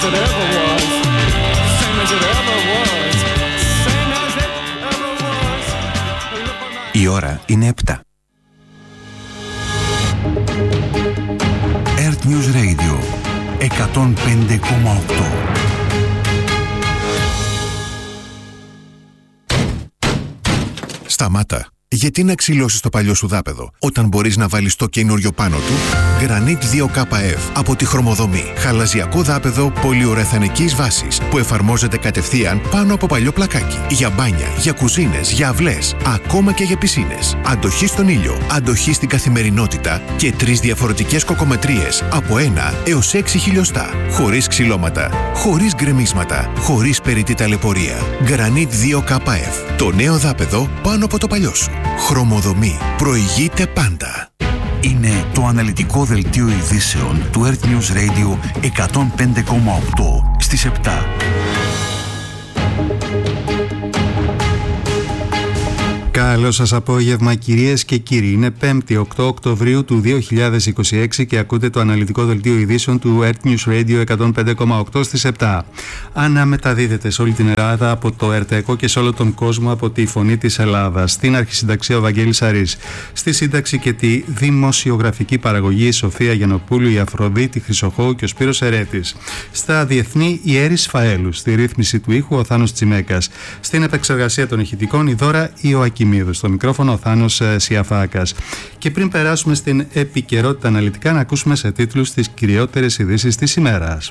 it ever was. Same as it ever was. Same as it ever was. Η ώρα είναι 7. Earth News Radio 105,8. Σταμάτα. Γιατί να ξυλώσεις το παλιό σου δάπεδο όταν μπορείς να βάλεις το καινούριο πάνω του? Granit 2KF από τη Χρωμοδομή. Χαλαζιακό δάπεδο πολυουρεθανικής βάσης που εφαρμόζεται κατευθείαν πάνω από παλιό πλακάκι. Για μπάνια, για κουζίνες, για αυλές, ακόμα και για πισίνες. Αντοχή στον ήλιο, αντοχή στην καθημερινότητα και 3 διαφορετικές κοκομετρίες από 1 έως 6 χιλιοστά. Χωρίς ξυλώματα, χωρίς γκρεμίσματα, χωρίς περιττή ταλαιπωρία. Granit 2KF. Το νέο δάπεδο πάνω από το παλιό σου. Χρωμοδομή. Προηγείται πάντα. Είναι το αναλυτικό δελτίο ειδήσεων του Earth News Radio 105,8 στις 7. Καλό σας απόγευμα κυρίες και κύριοι. Είναι 5η 8 Οκτωβρίου του 2026 και ακούτε το αναλυτικό δελτίο ειδήσεων του Earth News Radio 105,8 στις 7. Αναμεταδίδεται σε όλη την Ελλάδα από το ΕΡΤΕΚΟ και σε όλο τον κόσμο από τη Φωνή της Ελλάδας. Στην αρχισυνταξία ο Βαγγέλης Αρής. Στη σύνταξη και τη δημοσιογραφική παραγωγή η Σοφία Γιαννοπούλου, η Αφροδίτη Χρυσοχώου και ο Σπύρος Ερέτης. Στα διεθνή η Έρης Φαέλου. Στη ρύθμιση του ήχου ο Θάνος Τσιμέκας. Στην επεξεργασία των ηχητικών η Δώρα Ιωακιμίδου. Στο μικρόφωνο ο Θάνος Σιαφάκας. Και πριν περάσουμε στην επικαιρότητα αναλυτικά, να ακούσουμε σε τίτλους τις κυριότερες ειδήσεις της ημέρας.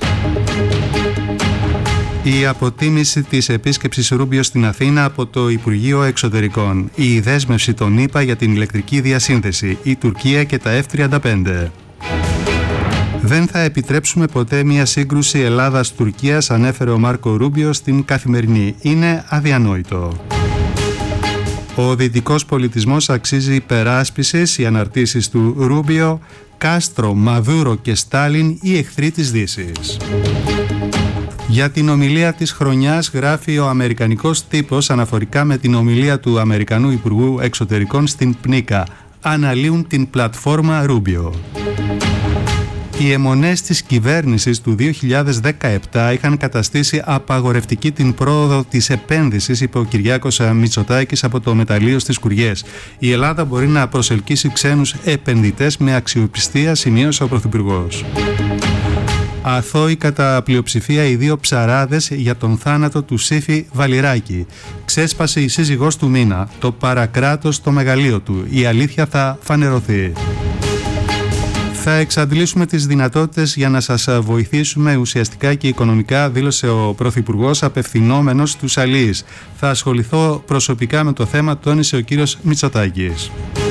Η αποτίμηση της επίσκεψης Ρούμπιο στην Αθήνα από το Υπουργείο Εξωτερικών. Η δέσμευση των ΗΠΑ για την ηλεκτρική διασύνδεση. Η Τουρκία και τα F-35. Δεν θα επιτρέψουμε ποτέ μια σύγκρουση Ελλάδας-Τουρκίας, ανέφερε ο Μάρκο Ρούμπιο στην Καθημερινή. Είναι αδιανόητο. Ο δυτικός πολιτισμός αξίζει υπεράσπισης. Οι αναρτήσεις του Ρούμπιο, Κάστρο, Μαδούρο και Στάλιν, οι εχθροί της Δύσης. Για την ομιλία της χρονιάς γράφει ο αμερικανικός τύπος αναφορικά με την ομιλία του Αμερικανού Υπουργού Εξωτερικών στην ΠΝΙΚΑ. Αναλύουν την πλατφόρμα Ρούμπιο. Οι αιμονές της κυβέρνησης του 2017 είχαν καταστήσει απαγορευτική την πρόοδο της επένδυσης, είπε ο Κυριάκος Μητσοτάκης από το μεταλλείο στις Κουριές. Η Ελλάδα μπορεί να προσελκύσει ξένους επενδυτές με αξιοπιστία, σημείωσε ο Πρωθυπουργός. Αθώοι κατά πλειοψηφία οι δύο ψαράδες για τον θάνατο του Σύφη Βαλιράκη. Ξέσπασε η σύζυγός του Μίνα, το παρακράτος στο μεγαλείο του. Η αλήθεια θα φανερωθεί. Θα εξαντλήσουμε τις δυνατότητες για να σας βοηθήσουμε ουσιαστικά και οικονομικά, δήλωσε ο Πρωθυπουργός απευθυνόμενος στους αλλοίς. Θα ασχοληθώ προσωπικά με το θέμα, τόνισε ο κύριος Μητσοτάκης.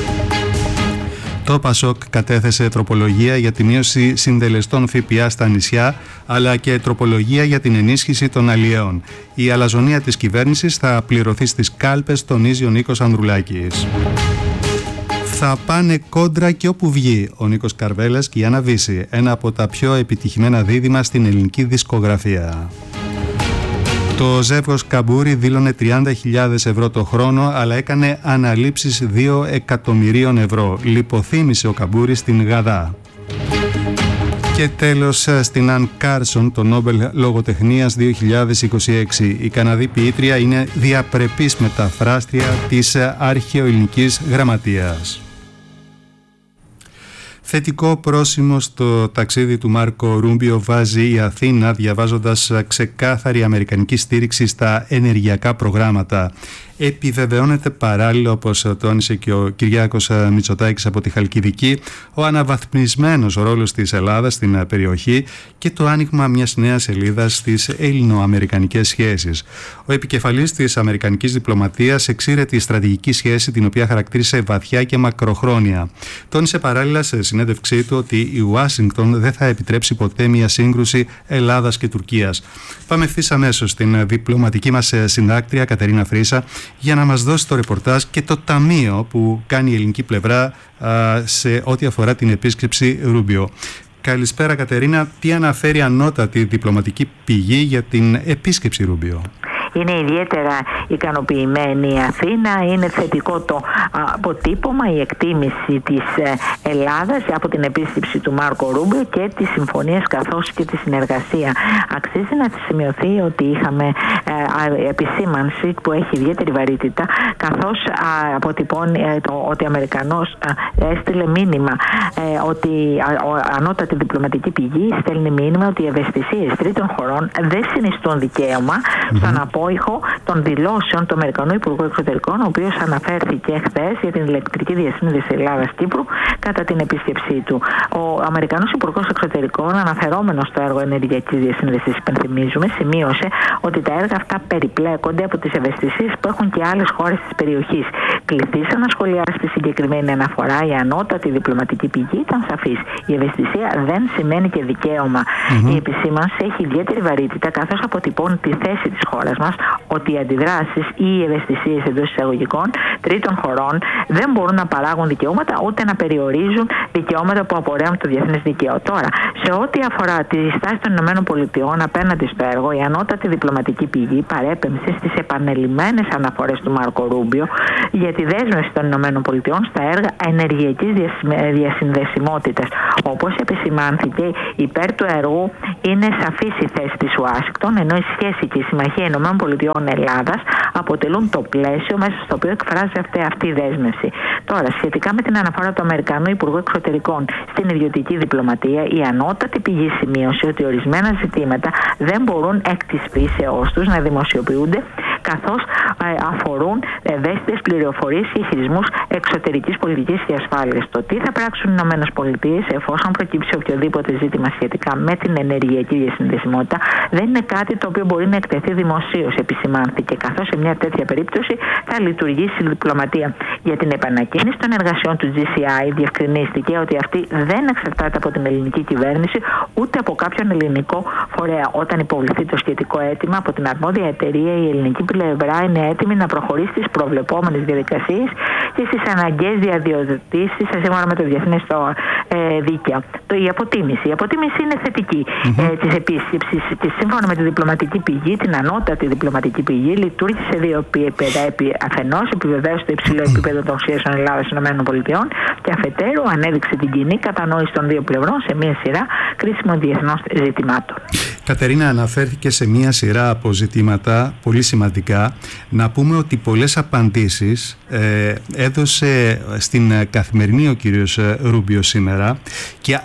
Το ΠΑΣΟΚ κατέθεσε τροπολογία για τη μείωση συντελεστών ΦΠΑ στα νησιά, αλλά και τροπολογία για την ενίσχυση των αλλιέων. Η αλαζονία της κυβέρνησης θα πληρωθεί στις κάλπες, τονίζει ο Νίκος Ανδρουλάκης. Θα πάνε κόντρα και όπου βγει ο Νίκος Καρβέλας και η Άννα Βύση, ένα από τα πιο επιτυχημένα δίδυμα στην ελληνική δισκογραφία. Το ζεύγος Καμπούρη δήλωνε 30.000 ευρώ το χρόνο, αλλά έκανε αναλήψεις 2 εκατομμυρίων ευρώ. Λιποθύμησε ο Καμπούρη στην Γαδά. Και τέλος, στην Αν Κάρσον, το Νόμπελ Λογοτεχνίας 2026. Η Καναδή ποιήτρια είναι διαπρεπής μεταφράστρια της αρχαιοελληνικής γραμματείας. Θετικό πρόσημο στο ταξίδι του Μάρκο Ρούμπιο βάζει η Αθήνα, διαβάζοντας ξεκάθαρη αμερικανική στήριξη στα ενεργειακά προγράμματα. Επιβεβαιώνεται παράλληλα, όπως τόνισε και ο Κυριάκος Μητσοτάκης από τη Χαλκιδική, ο αναβαθμισμένος ρόλος της Ελλάδας στην περιοχή και το άνοιγμα μιας νέας σελίδας στις ελληνοαμερικανικές σχέσεις. Ο επικεφαλής της αμερικανικής διπλωματίας εξήρεται η στρατηγική σχέση, την οποία χαρακτήρισε βαθιά και μακροχρόνια. Τόνισε παράλληλα σε συνέντευξή του ότι η Ουάσιγκτον δεν θα επιτρέψει ποτέ μια σύγκρουση Ελλάδας και Τουρκίας. Πάμε ευθύς αμέσως στην διπλωματική μας συντάκτρια Κατερίνα Φρύσα για να μας δώσει το ρεπορτάζ και το ταμείο που κάνει η ελληνική πλευρά σε ό,τι αφορά την επίσκεψη Ρούμπιο. Καλησπέρα Κατερίνα, τι αναφέρει ανώτατη διπλωματική πηγή για την επίσκεψη Ρούμπιο? είναι ιδιαίτερα ικανοποιημένη η Αθήνα. Είναι θετικό το αποτύπωμα, η εκτίμηση της Ελλάδας από την επίσκεψη του Μάρκο Ρούμπιο και τις συμφωνίες καθώς και τη συνεργασία. Αξίζει να σημειωθεί ότι είχαμε επισήμανση που έχει ιδιαίτερη βαρύτητα, καθώς αποτυπώνει ότι ο Αμερικανός έστειλε μήνυμα, ότι ανώτατη διπλωματική πηγή στέλνει μήνυμα ότι οι ευαισθησίες τρίτων χωρών δεν συνιστούν δικαίωμα στον απόϊχο των δηλώσεων του Αμερικανού Υπουργού Εξωτερικών, ο οποίος αναφέρθηκε χθες για την ηλεκτρική διασύνδεση Ελλάδας-Κύπρου κατά την επίσκεψή του. Ο Αμερικανός Υπουργός Εξωτερικών, αναφερόμενος στο έργο ενεργειακής διασύνδεσης, υπενθυμίζουμε, σημείωσε ότι τα έργα αυτά περιπλέκονται από τις ευαισθησίες που έχουν και άλλες χώρες της περιοχής. Κληθήσα να σχολιάσει τη συγκεκριμένη αναφορά. Η ανώτατη διπλωματική πηγή ήταν σαφής. Η ευαισθησία δεν σημαίνει και δικαίωμα. Η επισήμανση έχει ιδιαίτερη βαρύτητα, καθώς αποτυπώνει τη θέση της χώρας μας ότι οι αντιδράσεις ή οι ευαισθησίες εντός εισαγωγικών τρίτων χωρών δεν μπορούν να παράγουν δικαιώματα ούτε να περιορίζουν δικαιώματα που απορρέουν από το διεθνές δίκαιο. Τώρα, σε ό,τι αφορά τη στάση των ΗΠΑ απέναντι στο έργο, η ανώτατη διπλωματική πηγή παρέπεμψε στις επανελειμμένες αναφορές του Μάρκο Ρούμπιο για τη δέσμευση των ΗΠΑ στα έργα ενεργειακής διασυνδεσιμότητας. Όπως επισημάνθηκε, υπέρ του έργου είναι σαφής η θέση της Ουάσιγκτον, ενώ η σχέση και η συμμαχία ΗΠΑ-Ελλάδας αποτελούν το πλαίσιο μέσα στο οποίο εκφράζεται αυτή η δέσμευση. Τώρα, σχετικά με την αναφορά του Αμερικανού Υπουργού Εξωτερικών στην ιδιωτική διπλωματία, η ανώτατη πηγή σημείωσε ότι ορισμένα ζητήματα δεν μπορούν εκ της φύσεώς τους να δημοσιοποιούνται, καθώς αφορούν ευαίσθητες πληροφορίες και χειρισμούς εξωτερικής πολιτικής και ασφάλειας. Το τι θα πράξουν οι ΗΠΑ εφόσον προκύψει οποιοδήποτε ζήτημα σχετικά με την ενεργειακή διασυνδεσιμότητα δεν είναι κάτι το οποίο μπορεί να εκτεθεί δημοσίως, επισημάνθηκε, καθώς σε μια τέτοια περίπτωση θα λειτουργήσει η διπλωματία. Για την επανακίνηση των εργασιών του GCI διευκρινίστηκε ότι αυτή δεν εξαρτάται από την ελληνική κυβέρνηση ούτε από κάποιον ελληνικό φορέα. Όταν υποβληθεί το σχετικό αίτημα από την αρμόδια εταιρεία, η ελληνική πλευρά είναι έτοιμη να προχωρήσει στις προβλεπόμενες διαδικασίες και στις αναγκαίες διαδοτήσεις σύμφωνα με το διεθνές δίκαιο. Η αποτίμηση είναι θετική της επίσκεψης και σύμφωνα με τη διπλωματική πηγή, την ανώτατη διπλωματική πηγή, λειτουργήσε σε δύο επίπεδα. Αφενός επιβεβαίωσε το υψηλό επίπεδο των σχέσεων Ελλάδα-ΗΠΑ και αφετέρου ανέδειξε την κοινή κατανόηση των δύο πλευρών σε μια σειρά κρίσιμων διεθνών ζητημάτων. Κατερίνα, αναφέρθηκε σε μια σειρά από ζητήματα πολύ σημαντικά. Να πούμε ότι πολλές απαντήσεις έδωσε στην Καθημερινή ο κύριος Ρούμπιο σήμερα και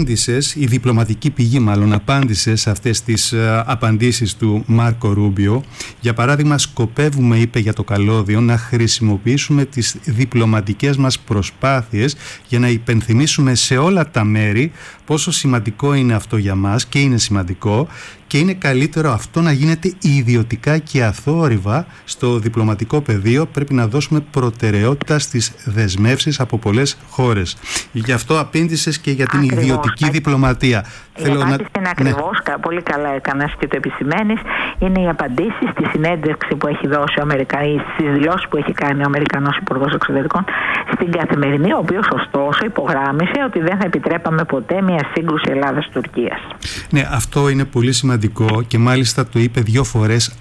η διπλωματική πηγή μάλλον απάντησε σε αυτές τις απαντήσεις του Μάρκο Ρούμπιο. Για παράδειγμα, σκοπεύουμε, είπε για το καλώδιο, να χρησιμοποιήσουμε τις διπλωματικές μας προσπάθειες για να υπενθυμίσουμε σε όλα τα μέρη πόσο σημαντικό είναι αυτό για μας, και είναι σημαντικό, και είναι καλύτερο αυτό να γίνεται ιδιωτικά και αθόρυβα στο διπλωματικό πεδίο. Πρέπει να δώσουμε προτεραιότητα στις δεσμεύσεις από πολλές χώρες. Γι' αυτό απήντησες και για την ιδιωτική διπλωματία. Η απάντηση είναι ακριβώς, πολύ καλά έκανες και το επισημαίνεις, είναι οι απαντήσεις στη συνέντευξη που έχει δώσει στις δηλώσεις που έχει κάνει ο Αμερικανός Υπουργός Εξωτερικών στην Καθημερινή, ο οποίος ωστόσο υπογράμμισε ότι δεν θα επιτρέπαμε ποτέ μια σύγκρουση Ελλάδας-Τουρκίας. Ναι, αυτό είναι πολύ σημαντικό και μάλιστα το είπε 2 φορές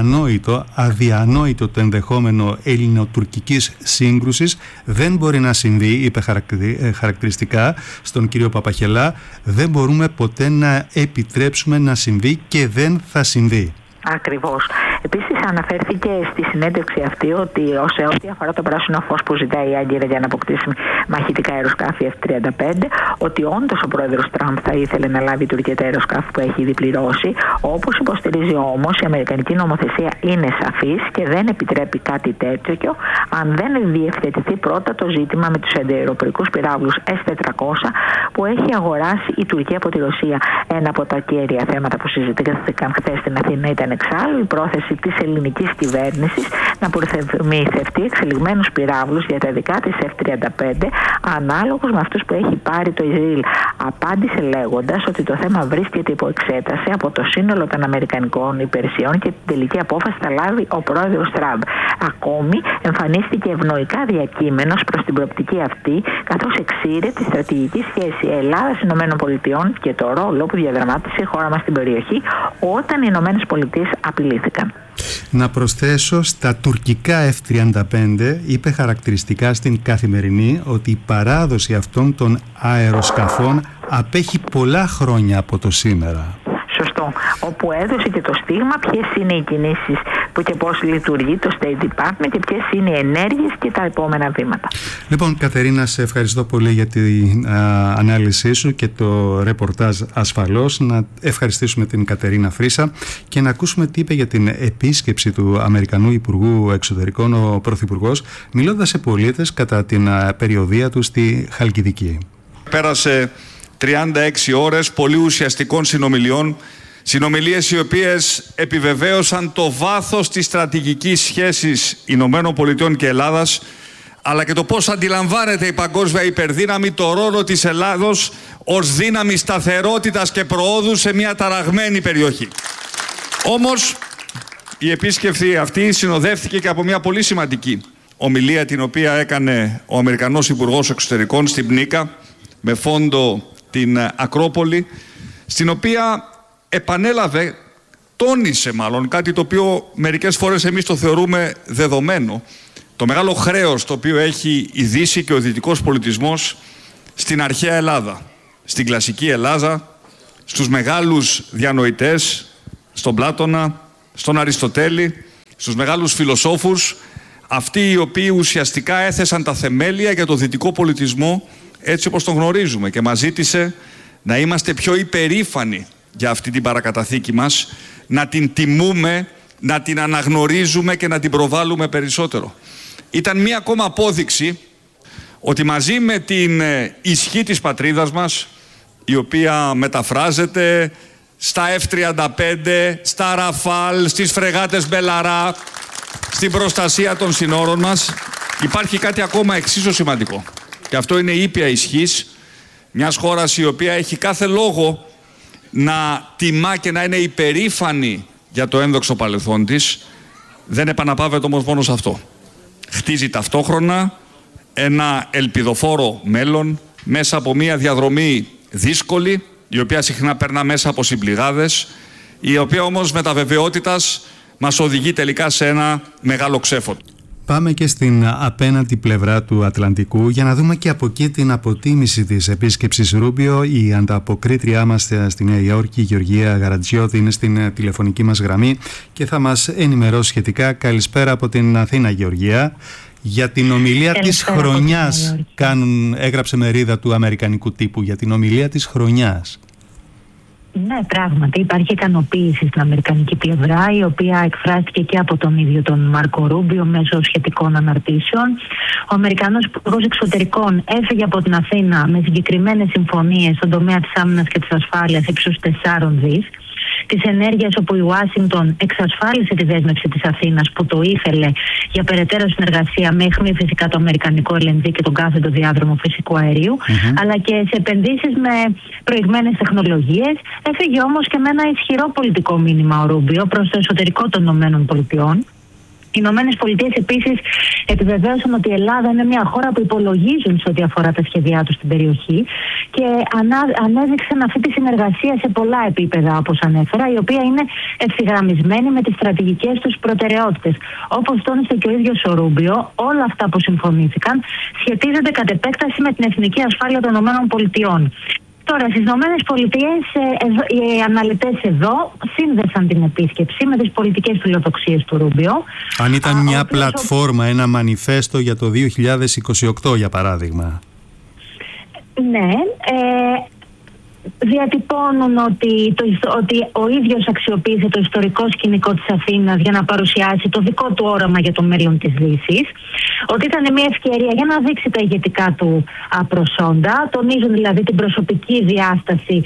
αδιανόητο το ενδεχόμενο ελληνοτουρκικής σύγκρουσης. Δεν μπορεί να συμβεί, είπε χαρακτηριστικά στον κύριο Παπαχελά, δεν μπορούμε ποτέ να επιτρέψουμε να συμβεί και δεν θα συμβεί. Ακριβώς. Επίσης αναφέρθηκε στη συνέντευξη αυτή ότι σε ό,τι αφορά το πράσινο φως που ζητάει η Άγκυρα για να αποκτήσει μαχητικά αεροσκάφη F-35, ότι όντως ο πρόεδρος Τραμπ θα ήθελε να λάβει η Τουρκία τα αεροσκάφη που έχει ήδη πληρώσει. Όπως υποστηρίζει όμως, η αμερικανική νομοθεσία είναι σαφής και δεν επιτρέπει κάτι τέτοιο αν δεν διευθετηθεί πρώτα το ζήτημα με τους αντιαεροπορικούς πυράβλους S-400 που έχει αγοράσει η Τουρκία από τη Ρωσία. Ένα από τα κέρια θέματα που συζητήθηκαν χθες στην Αθήνα ήταν εξάλλου η πρόθεση της ελληνικής κυβέρνησης να προμηθευτεί εξελιγμένους πυράβλους για τα δικά της F-35 ανάλογους με αυτούς που έχει πάρει το Ισραήλ. Απάντησε λέγοντας ότι το θέμα βρίσκεται υπό εξέταση από το σύνολο των αμερικανικών υπηρεσιών και την τελική απόφαση θα λάβει ο πρόεδρος Τραμπ. Ακόμη εμφανίστηκε ευνοϊκά διακείμενος προς την προοπτική αυτή, καθώς εξήρε τη στρατηγική σχέση Ελλάδας-ΗΠΑ και το ρόλο που διαδραμάτισε η χώρα μας στην περιοχή όταν οι ΗΠΑ απειλήθηκαν. Να προσθέσω, στα τουρκικά F-35 είπε χαρακτηριστικά στην Καθημερινή ότι η παράδοση αυτών των αεροσκαφών απέχει πολλά χρόνια από το σήμερα. Σωστό. Όπου έδωσε και το στίγμα ποιες είναι οι κινήσεις που και πώς λειτουργεί το State Department και ποιες είναι οι ενέργειες και τα επόμενα βήματα. Λοιπόν, Κατερίνα, σε ευχαριστώ πολύ για την ανάλυση σου και το ρεπορτάζ ασφαλώς. Να ευχαριστήσουμε την Κατερίνα Φρύσα και να ακούσουμε τι είπε για την επίσκεψη του Αμερικανού Υπουργού Εξωτερικών ο Πρωθυπουργός, μιλώντας σε πολίτες κατά την περιοδεία του στη Χαλκιδική. Πέρασε 36 ώρες πολύ ουσιαστικών συνομιλιών, συνομιλίες οι οποίες επιβεβαίωσαν το βάθος της στρατηγικής σχέσης Ηνωμένων Πολιτειών και Ελλάδας, αλλά και το πώς αντιλαμβάνεται η παγκόσμια υπερδύναμη το ρόλο της Ελλάδος ως δύναμη σταθερότητας και προόδου σε μια ταραγμένη περιοχή. Όμως, η επίσκεψη αυτή συνοδεύτηκε και από μια πολύ σημαντική ομιλία την οποία έκανε ο Αμερικανός Υπουργός Εξωτερικών στην Πνίκα με φόντο την Ακρόπολη, στην οποία επανέλαβε, τόνισε μάλλον κάτι το οποίο μερικές φορές εμείς το θεωρούμε δεδομένο, το μεγάλο χρέος το οποίο έχει η Δύση και ο δυτικός πολιτισμός στην αρχαία Ελλάδα, στην κλασική Ελλάδα, στους μεγάλους διανοητές, στον Πλάτωνα, στον Αριστοτέλη, στους μεγάλους φιλοσόφους, αυτοί οι οποίοι ουσιαστικά έθεσαν τα θεμέλια για το δυτικό πολιτισμό έτσι όπως τον γνωρίζουμε, και μας ζήτησε να είμαστε πιο υπερήφανοι για αυτή την παρακαταθήκη μας, να την τιμούμε, να την αναγνωρίζουμε και να την προβάλλουμε περισσότερο. Ήταν μία ακόμα απόδειξη ότι μαζί με την ισχύ της πατρίδας μας, η οποία μεταφράζεται στα F-35, στα Ραφάλ, στις φρεγάτες Μπελαρά, στην προστασία των συνόρων μας, υπάρχει κάτι ακόμα εξίσου σημαντικό. Και αυτό είναι η ήπια ισχύς μιας χώρας η οποία έχει κάθε λόγο να τιμά και να είναι υπερήφανη για το ένδοξο παρελθόν της. Δεν επαναπαύεται όμως μόνο σε αυτό. Χτίζει ταυτόχρονα ένα ελπιδοφόρο μέλλον μέσα από μια διαδρομή δύσκολη, η οποία συχνά περνά μέσα από συμπληγάδες, η οποία όμως με τα βεβαιότητας μας οδηγεί τελικά σε ένα μεγάλο ξέφωτο. Πάμε και στην απέναντι πλευρά του Ατλαντικού για να δούμε και από εκεί την αποτίμηση της επίσκεψης Ρούμπιο. Η ανταποκρίτριά μας στη Νέα Υόρκη, η Γεωργία Γαρατζιώτη, είναι στην τηλεφωνική μας γραμμή και θα μας ενημερώσει σχετικά. Καλησπέρα από την Αθήνα, Γεωργία. Για την ομιλία της χρονιάς έγραψε μερίδα του αμερικανικού τύπου για την ομιλία της χρονιάς. Ναι, πράγματι υπάρχει ικανοποίηση στην αμερικανική πλευρά, η οποία εκφράστηκε και από τον ίδιο τον Μάρκο Ρούμπιο μέσω σχετικών αναρτήσεων. Ο Αμερικανός Υπουργός Εξωτερικών έφυγε από την Αθήνα με συγκεκριμένες συμφωνίες στον τομέα της άμυνας και της ασφάλειας ύψους 4 δις. Της ενέργειας, όπου η Ουάσιγκτον εξασφάλισε τη δέσμευση της Αθήνας που το ήθελε για περαιτέρω συνεργασία με αιχμή φυσικά το αμερικανικό LNG και τον κάθετο διάδρομο φυσικού αερίου, αλλά και σε επενδύσεις με προηγμένες τεχνολογίες. Έφυγε όμως και με ένα ισχυρό πολιτικό μήνυμα ο Ρούμπιο προς το εσωτερικό των ΗΠΑ. Οι Ηνωμένες Πολιτείες επίσης επιβεβαίωσαν ότι η Ελλάδα είναι μια χώρα που υπολογίζουν σε ό,τι αφορά τα σχέδιά τους στην περιοχή και ανέδειξαν αυτή τη συνεργασία σε πολλά επίπεδα, όπως ανέφερα, η οποία είναι ευθυγραμμισμένη με τις στρατηγικές τους προτεραιότητες. Όπως τόνισε και ο ίδιος ο Ρούμπιο, όλα αυτά που συμφωνήθηκαν σχετίζονται κατ' επέκταση με την εθνική ασφάλεια των ΗΠΑ. Τώρα, στις ΗΠΑ, οι αναλυτές εδώ σύνδεσαν την επίσκεψη με τις πολιτικές φιλοδοξίες του Ρούμπιο. Αν ήταν μια πλατφόρμα, ένα μανιφέστο για το 2028, για παράδειγμα. Ναι, διατυπώνουν ότι ο ίδιος αξιοποίησε το ιστορικό σκηνικό της Αθήνας για να παρουσιάσει το δικό του όραμα για το μέλλον της Δύσης, ότι ήταν μια ευκαιρία για να δείξει τα ηγετικά του προσόντα. Τονίζουν δηλαδή την προσωπική διάσταση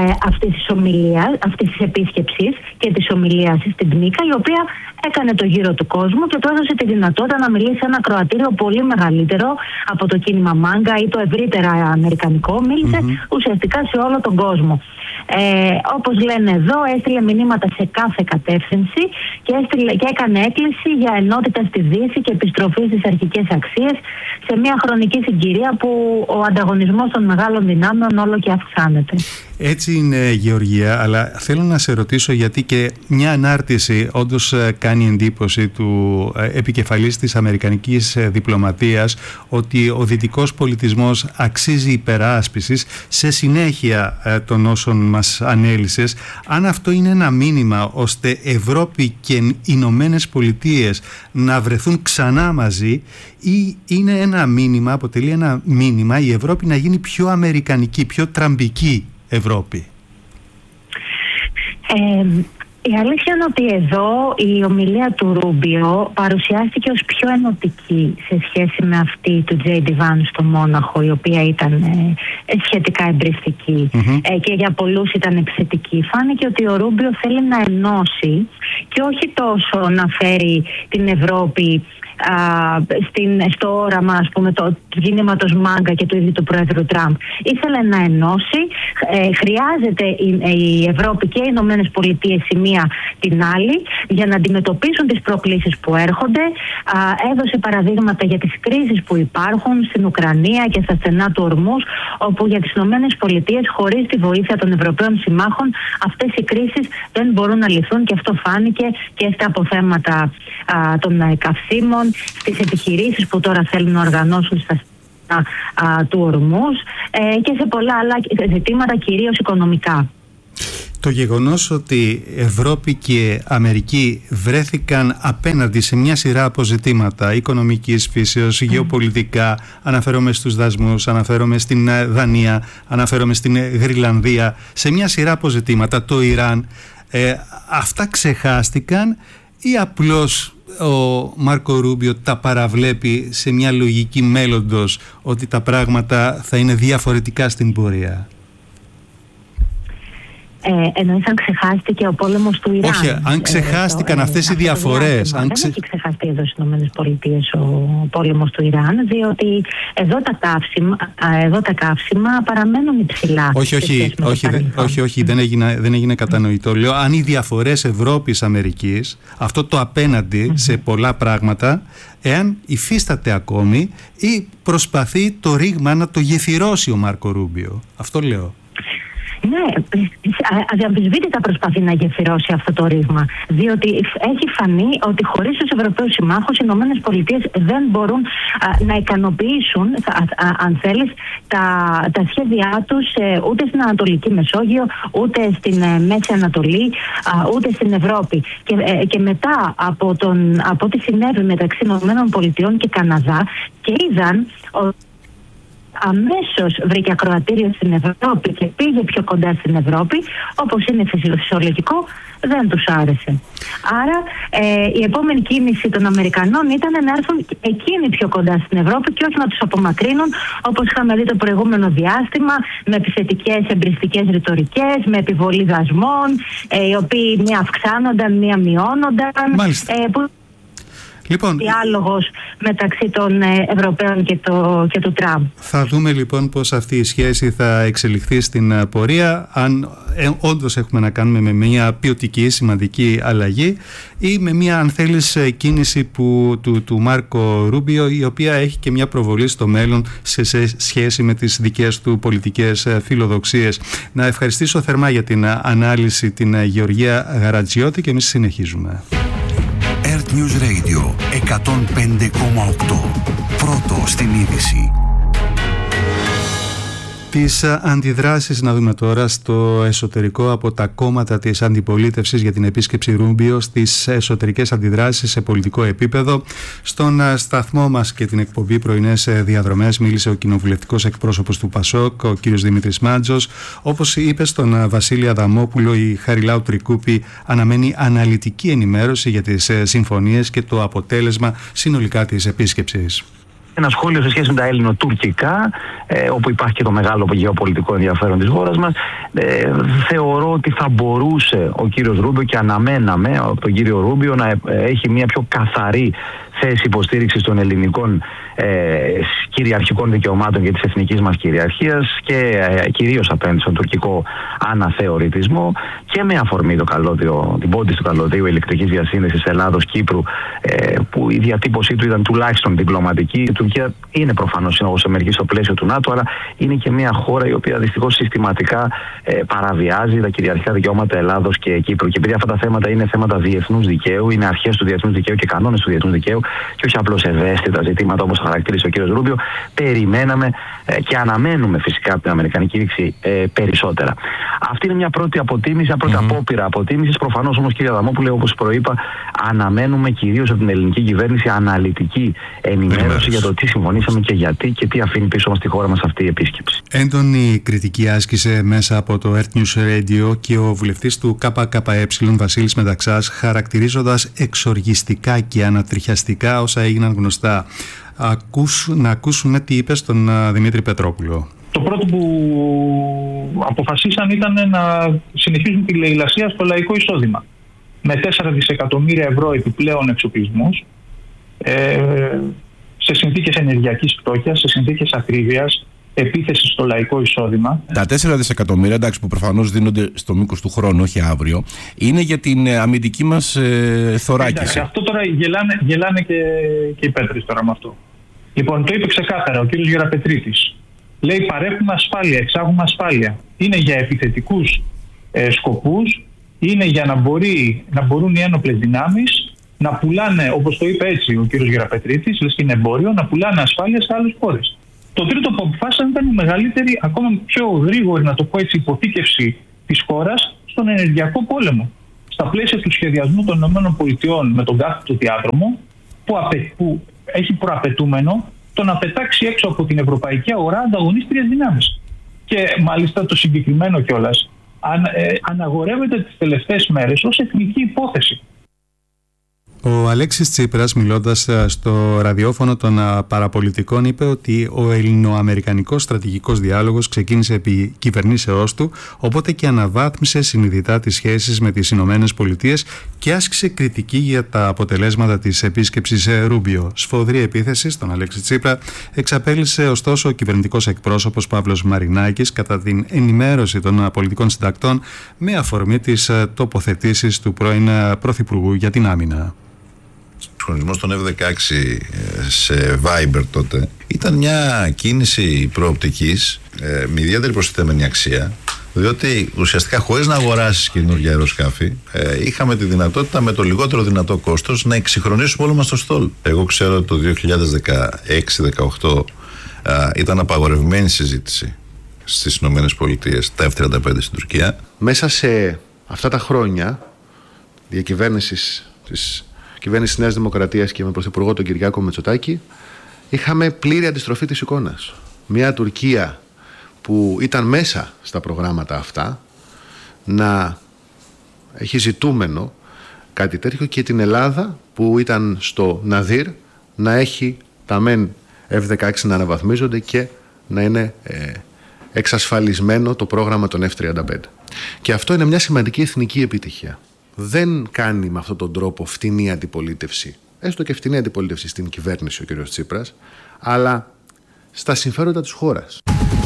αυτής της επίσκεψης και της ομιλίας στην Πνίκα, η οποία έκανε το γύρο του κόσμου και του έδωσε τη δυνατότητα να μιλήσει σε ένα ακροατήριο πολύ μεγαλύτερο από το κίνημα Μάγκα ή το ευρύτερα αμερικανικό. Μίλησε ουσιαστικά σε όλο τον κόσμο. Όπως λένε εδώ, έστειλε μηνύματα σε κάθε κατεύθυνση και έκανε έκκληση για ενότητα στη Δύση και επιστροφή στις αρχικές αξίες σε μια χρονική συγκυρία που ο ανταγωνισμός των μεγάλων δυνάμεων όλο και αυξάνεται. Έτσι είναι, Γεωργία, αλλά θέλω να σε ρωτήσω, γιατί και μια ανάρτηση όντως κάνει εντύπωση του επικεφαλής της αμερικανικής διπλωματίας ότι ο δυτικός πολιτισμός αξίζει υπεράσπισης σε συνέχεια των όσων μας ανέλυσες. Αν αυτό είναι ένα μήνυμα ώστε Ευρώπη και Ηνωμένες Πολιτείες να βρεθούν ξανά μαζί, ή είναι ένα μήνυμα, αποτελεί ένα μήνυμα η Ευρώπη να γίνει πιο αμερικανική, πιο τραμπική Ευρώπη? Η αλήθεια είναι ότι εδώ η ομιλία του Ρούμπιο παρουσιάστηκε ως πιο ενωτική σε σχέση με αυτή του J.D. Vance στο Μόναχο, η οποία ήταν σχετικά εμπριστική και για πολλούς ήταν επιθετική. Φάνηκε ότι ο Ρούμπιο θέλει να ενώσει και όχι τόσο να φέρει την Ευρώπη στο όραμα, ας πούμε, του κινήματος Μάγκα και του ίδιου του Πρόεδρου Τραμπ. Ήθελε να ενώσει. Χρειάζεται η Ευρώπη και οι Ηνωμένες Πολιτείες η μία την άλλη για να αντιμετωπίσουν τις προκλήσεις που έρχονται. Έδωσε παραδείγματα για τις κρίσεις που υπάρχουν στην Ουκρανία και στα στενά του Ορμούς, όπου για τις Ηνωμένες Πολιτείες, χωρίς τη βοήθεια των Ευρωπαίων συμμάχων, αυτές οι κρίσεις δεν μπορούν να λυθούν, και αυτό φάνηκε και στα αποθέματα των καυσίμων, στις επιχειρήσεις που τώρα θέλουν να οργανώσουν στα του Ορμούς και σε πολλά άλλα ζητήματα, κυρίως οικονομικά. Το γεγονός ότι Ευρώπη και Αμερική βρέθηκαν απέναντι σε μια σειρά αποζητήματα οικονομικής φύσεως, γεωπολιτικά, αναφέρομαι στους δασμούς, αναφέρομαι στην Δανία, αναφέρομαι στην Γρυλανδία, σε μια σειρά αποζητήματα, το Ιράν, αυτά ξεχάστηκαν ή απλώς ο Μάρκο Ρούμπιο τα παραβλέπει σε μια λογική μέλλοντος ότι τα πράγματα θα είναι διαφορετικά στην πορεία? Εννοείς αν ξεχάστηκε ο πόλεμος του Ιράν? Όχι, αν ξεχάστηκαν αυτές οι διαφορές. Δεν έχει ξεχαστεί εδώ στις ΗΠΑ ο πόλεμος του Ιράν, διότι εδώ τα καύσιμα παραμένουν υψηλά. Όχι, δεν έγινε κατανοητό. Λέω, αν οι διαφορές Ευρώπης-Αμερικής, αυτό το απέναντι σε πολλά πράγματα, εάν υφίσταται ακόμη ή προσπαθεί το ρήγμα να το γεφυρώσει ο Μάρκο Ρούμπιο. Αυτό λέω. Ναι, αδιαμφισβήτητα προσπαθεί να γεφυρώσει αυτό το ρήγμα, διότι έχει φανεί ότι χωρίς τους Ευρωπαίους συμμάχους οι Ηνωμένες Πολιτείες δεν μπορούν να ικανοποιήσουν, αν θέλεις, τα σχέδιά τους ούτε στην Ανατολική Μεσόγειο, ούτε στην Μέση Ανατολή, ούτε στην Ευρώπη. Και μετά από ό,τι συνέβη μεταξύ Ηνωμένων Πολιτειών και Καναδά, και είδαν αμέσως βρήκε ακροατήριο στην Ευρώπη και πήγε πιο κοντά στην Ευρώπη, όπως είναι φυσιολογικό, δεν τους άρεσε. Άρα η επόμενη κίνηση των Αμερικανών ήταν να έρθουν εκείνοι πιο κοντά στην Ευρώπη και όχι να τους απομακρύνουν, όπως είχαμε δει το προηγούμενο διάστημα, με επιθετικές εμπριστικές ρητορικές, με επιβολή δασμών, οι οποίοι μία αυξάνονταν, μία μειώνονταν. Λοιπόν, διάλογος μεταξύ των Ευρωπαίων και του Τραμπ. Θα δούμε λοιπόν πώς αυτή η σχέση θα εξελιχθεί στην πορεία, αν όντως έχουμε να κάνουμε με μια ποιοτική σημαντική αλλαγή ή με μια, αν θέλεις, κίνηση του Μάρκο Ρούμπιο, η οποία έχει και μια προβολή στο μέλλον σε σχέση με τις δικές του πολιτικές φιλοδοξίες. Να ευχαριστήσω θερμά για την ανάλυση την Γεωργία Γαρατζιώτη και εμείς συνεχίζουμε. Earth News Radio 105,8. Πρώτο στην είδηση. Τις αντιδράσεις να δούμε τώρα στο εσωτερικό από τα κόμματα της αντιπολίτευσης για την επίσκεψη Ρούμπιο, στις εσωτερικές αντιδράσεις σε πολιτικό επίπεδο. Στον σταθμό μας και την εκπομπή Πρωινές Διαδρομές μίλησε ο κοινοβουλευτικός εκπρόσωπος του ΠΑΣΟΚ, ο κύριος Δημήτρης Μάντζος. Όπως είπε στον Βασίλη Αδαμόπουλο, η Χαριλάου Τρικούπη αναμένει αναλυτική ενημέρωση για τις συμφωνίες και το αποτέλεσμα συνολικά της επίσκεψης. Ένα σχόλιο σε σχέση με τα ελληνοτουρκικά, όπου υπάρχει και το μεγάλο γεωπολιτικό ενδιαφέρον της χώρας μας. Θεωρώ ότι θα μπορούσε ο κύριος Ρούμπιο, και αναμέναμε από τον κύριο Ρούμπιο, να έχει μια πιο καθαρή θέση υποστήριξης των ελληνικών κυριαρχικών δικαιωμάτων και της εθνικής μας κυριαρχίας και κυρίως απέναντι στον τουρκικό αναθεωρητισμό και με αφορμή το καλώδιο, την πόντιση του καλωδίου ηλεκτρικής διασύνδεσης Ελλάδος-Κύπρου, που η διατύπωσή του ήταν τουλάχιστον διπλωματική. Η Τουρκία είναι προφανώς σύμμαχος Αμερικής στο πλαίσιο του ΝΑΤΟ, αλλά είναι και μια χώρα η οποία δυστυχώς συστηματικά παραβιάζει τα κυριαρχικά δικαιώματα Ελλάδος και Κύπρου. Και επειδή αυτά τα θέματα είναι θέματα διεθνούς δικαίου, είναι αρχές του διεθνούς δικαίου και κανόνες του διεθνούς δικαίου, και όχι απλώς ευαίσθητα ζητήματα όπως χαρακτήρισε ο κ. Ρούμπιο, περιμέναμε και αναμένουμε φυσικά από την αμερικανική ρήξη περισσότερα. Αυτή είναι μια πρώτη αποτίμηση, μια πρώτη απόπειρα αποτίμησης. Προφανώς όμως, κ. Αδαμόπουλε, όπως προείπα, αναμένουμε κυρίως από την ελληνική κυβέρνηση αναλυτική ενημέρωση για το τι συμφωνήσαμε και γιατί και τι αφήνει πίσω μας στη χώρα μας αυτή η επίσκεψη. Έντονη κριτική άσκησε μέσα από το Earth News Radio και ο βουλευτής του ΚΚΕ Βασίλης Μεταξάς, χαρακτηρίζοντας εξοργιστικά και ανατριχιαστικά όσα έγιναν γνωστά. Να ακούσουμε τι είπε στον Δημήτρη Πετρόπουλο. Το πρώτο που αποφασίσαν ήταν να συνεχίσουν τη λαιλασία στο λαϊκό εισόδημα. Με 4 δισεκατομμύρια ευρώ επιπλέον εξοπλισμούς, σε συνθήκες ενεργειακής φτώχειας, σε συνθήκες ακρίβειας, επίθεση στο λαϊκό εισόδημα. Τα 4 δισεκατομμύρια, εντάξει, που προφανώς δίνονται στο μήκος του χρόνου, όχι αύριο, είναι για την αμυντική μας θωράκιση. Εντάξει, αυτό τώρα γελάνε και οι Πέτρες τώρα με αυτό. Λοιπόν, το είπε ξεκάθαρα ο κύριος Γεραπετρίτης. Λέει, παρέχουμε ασφάλεια, εξάγουμε ασφάλεια. Είναι για επιθετικούς σκοπούς, είναι για να μπορούν οι ένοπλες δυνάμεις να πουλάνε, όπως το είπε έτσι ο κύριος Γεραπετρίτης, λες και είναι εμπόριο, να πουλάνε ασφάλεια σε άλλες χώρες. Το τρίτο που αποφάσισαν ήταν η μεγαλύτερη, ακόμα πιο γρήγορη, να το πω έτσι, υποθήκευση της χώρας στον ενεργειακό πόλεμο. Στα πλαίσια του σχεδιασμού των ΗΠΑ με τον κάθετο διάδρομο, που έχει προαπαιτούμενο το να πετάξει έξω από την ευρωπαϊκή αγορά ανταγωνίστριες δυνάμεις. Και μάλιστα το συγκεκριμένο κιόλας αναγορεύεται τις τελευταίες μέρες ως εθνική υπόθεση. Ο Αλέξης Τσίπρας, μιλώντας στο ραδιόφωνο των παραπολιτικών, είπε ότι ο ελληνοαμερικανικός στρατηγικός διάλογος ξεκίνησε επί κυβερνήσεώς του, οπότε και αναβάθμισε συνειδητά τις σχέσεις με τις Ηνωμένες Πολιτείες και άσκησε κριτική για τα αποτελέσματα της επίσκεψης Ρούμπιο. Σφοδρή επίθεση στον Αλέξη Τσίπρα εξαπέλυσε ωστόσο ο κυβερνητικός εκπρόσωπος Παύλος Μαρινάκης κατά την ενημέρωση των πολιτικών συντακτών με αφορμή τις τοποθετήσεις του πρώην Πρωθυπουργού για την άμυνα. Ο χρονισμός των F-16 σε Viber τότε ήταν μια κίνηση προοπτικής με ιδιαίτερη προστιθέμενη αξία, διότι ουσιαστικά χωρίς να αγοράσεις καινούργια αεροσκάφη είχαμε τη δυνατότητα με το λιγότερο δυνατό κόστος να εξυγχρονίσουμε όλο μας το στόλ. Εγώ ξέρω ότι το 2016-18 ήταν απαγορευμένη συζήτηση στις Ηνωμένες Πολιτείες τα F-35 στην Τουρκία. Μέσα σε αυτά τα χρόνια διακυβέρνησης της κυβέρνηση Νέας Δημοκρατίας και με πρωθυπουργό τον Κυριάκο Μητσοτάκη, είχαμε πλήρη αντιστροφή της εικόνας. Μια Τουρκία που ήταν μέσα στα προγράμματα αυτά να έχει ζητούμενο κάτι τέτοιο και την Ελλάδα που ήταν στο Ναδύρ να έχει τα μεν F-16 να αναβαθμίζονται και να είναι εξασφαλισμένο το πρόγραμμα των F-35. Και αυτό είναι μια σημαντική εθνική επιτυχία. Δεν κάνει με αυτόν τον τρόπο φτηνή αντιπολίτευση, έστω και φτηνή αντιπολίτευση στην κυβέρνηση ο κ. Τσίπρας, αλλά στα συμφέροντα της χώρας.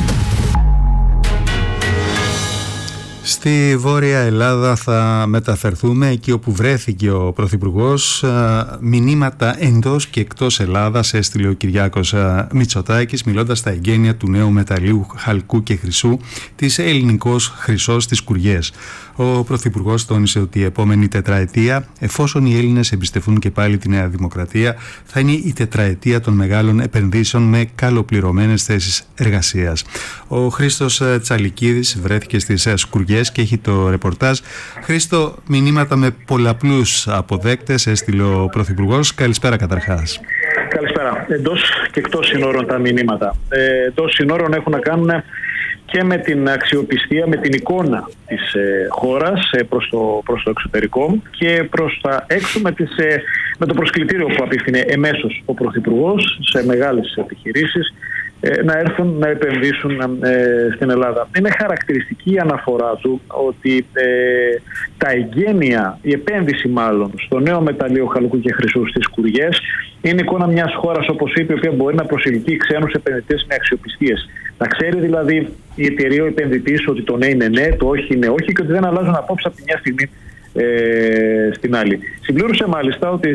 Στη Βόρεια Ελλάδα θα μεταφερθούμε εκεί όπου βρέθηκε ο Πρωθυπουργός. Μηνύματα εντός και εκτός Ελλάδας έστειλε ο Κυριάκος Μητσοτάκης, μιλώντας στα εγγένεια του νέου μεταλλίου χαλκού και χρυσού της Ελληνικός Χρυσός στις Κουριές. Ο Πρωθυπουργός τόνισε ότι η επόμενη τετραετία, εφόσον οι Έλληνες εμπιστευτούν και πάλι τη Νέα Δημοκρατία, θα είναι η τετραετία των μεγάλων επενδύσεων με καλοπληρωμένες θέσεις εργασίας. Ο Χρήστος Τσαλικίδης βρέθηκε στις Σκουριές και έχει το ρεπορτάζ. Χρήστο, μηνύματα με πολλαπλούς αποδέκτες έστειλε ο Πρωθυπουργός. Καλησπέρα καταρχάς. Καλησπέρα. Εντός και εκτός συνόρων τα μηνύματα. Εντός συνόρων έχουν να κάνουν και με την αξιοπιστία, με την εικόνα της χώρας προς το εξωτερικό και προς τα έξω με το προσκλητήριο που απίφθινε εμέσως ο Πρωθυπουργός σε μεγάλες επιχειρήσεις να έρθουν να επενδύσουν στην Ελλάδα. Είναι χαρακτηριστική η αναφορά του ότι τα εγγένεια, η επένδυση μάλλον στο νέο μεταλλείο χαλκού και χρυσού στις Σκουριές είναι εικόνα μιας χώρας, όπως είπε, η οποία μπορεί να προσελκύει ξένους επενδυτές με αξιοπιστίες. Να ξέρει δηλαδή η εταιρεία, ο επενδυτής, ότι το ναι είναι ναι, το όχι είναι όχι και ότι δεν αλλάζουν απόψεις από τη μια στιγμή στην άλλη. Συμπλήρωσε μάλιστα ότι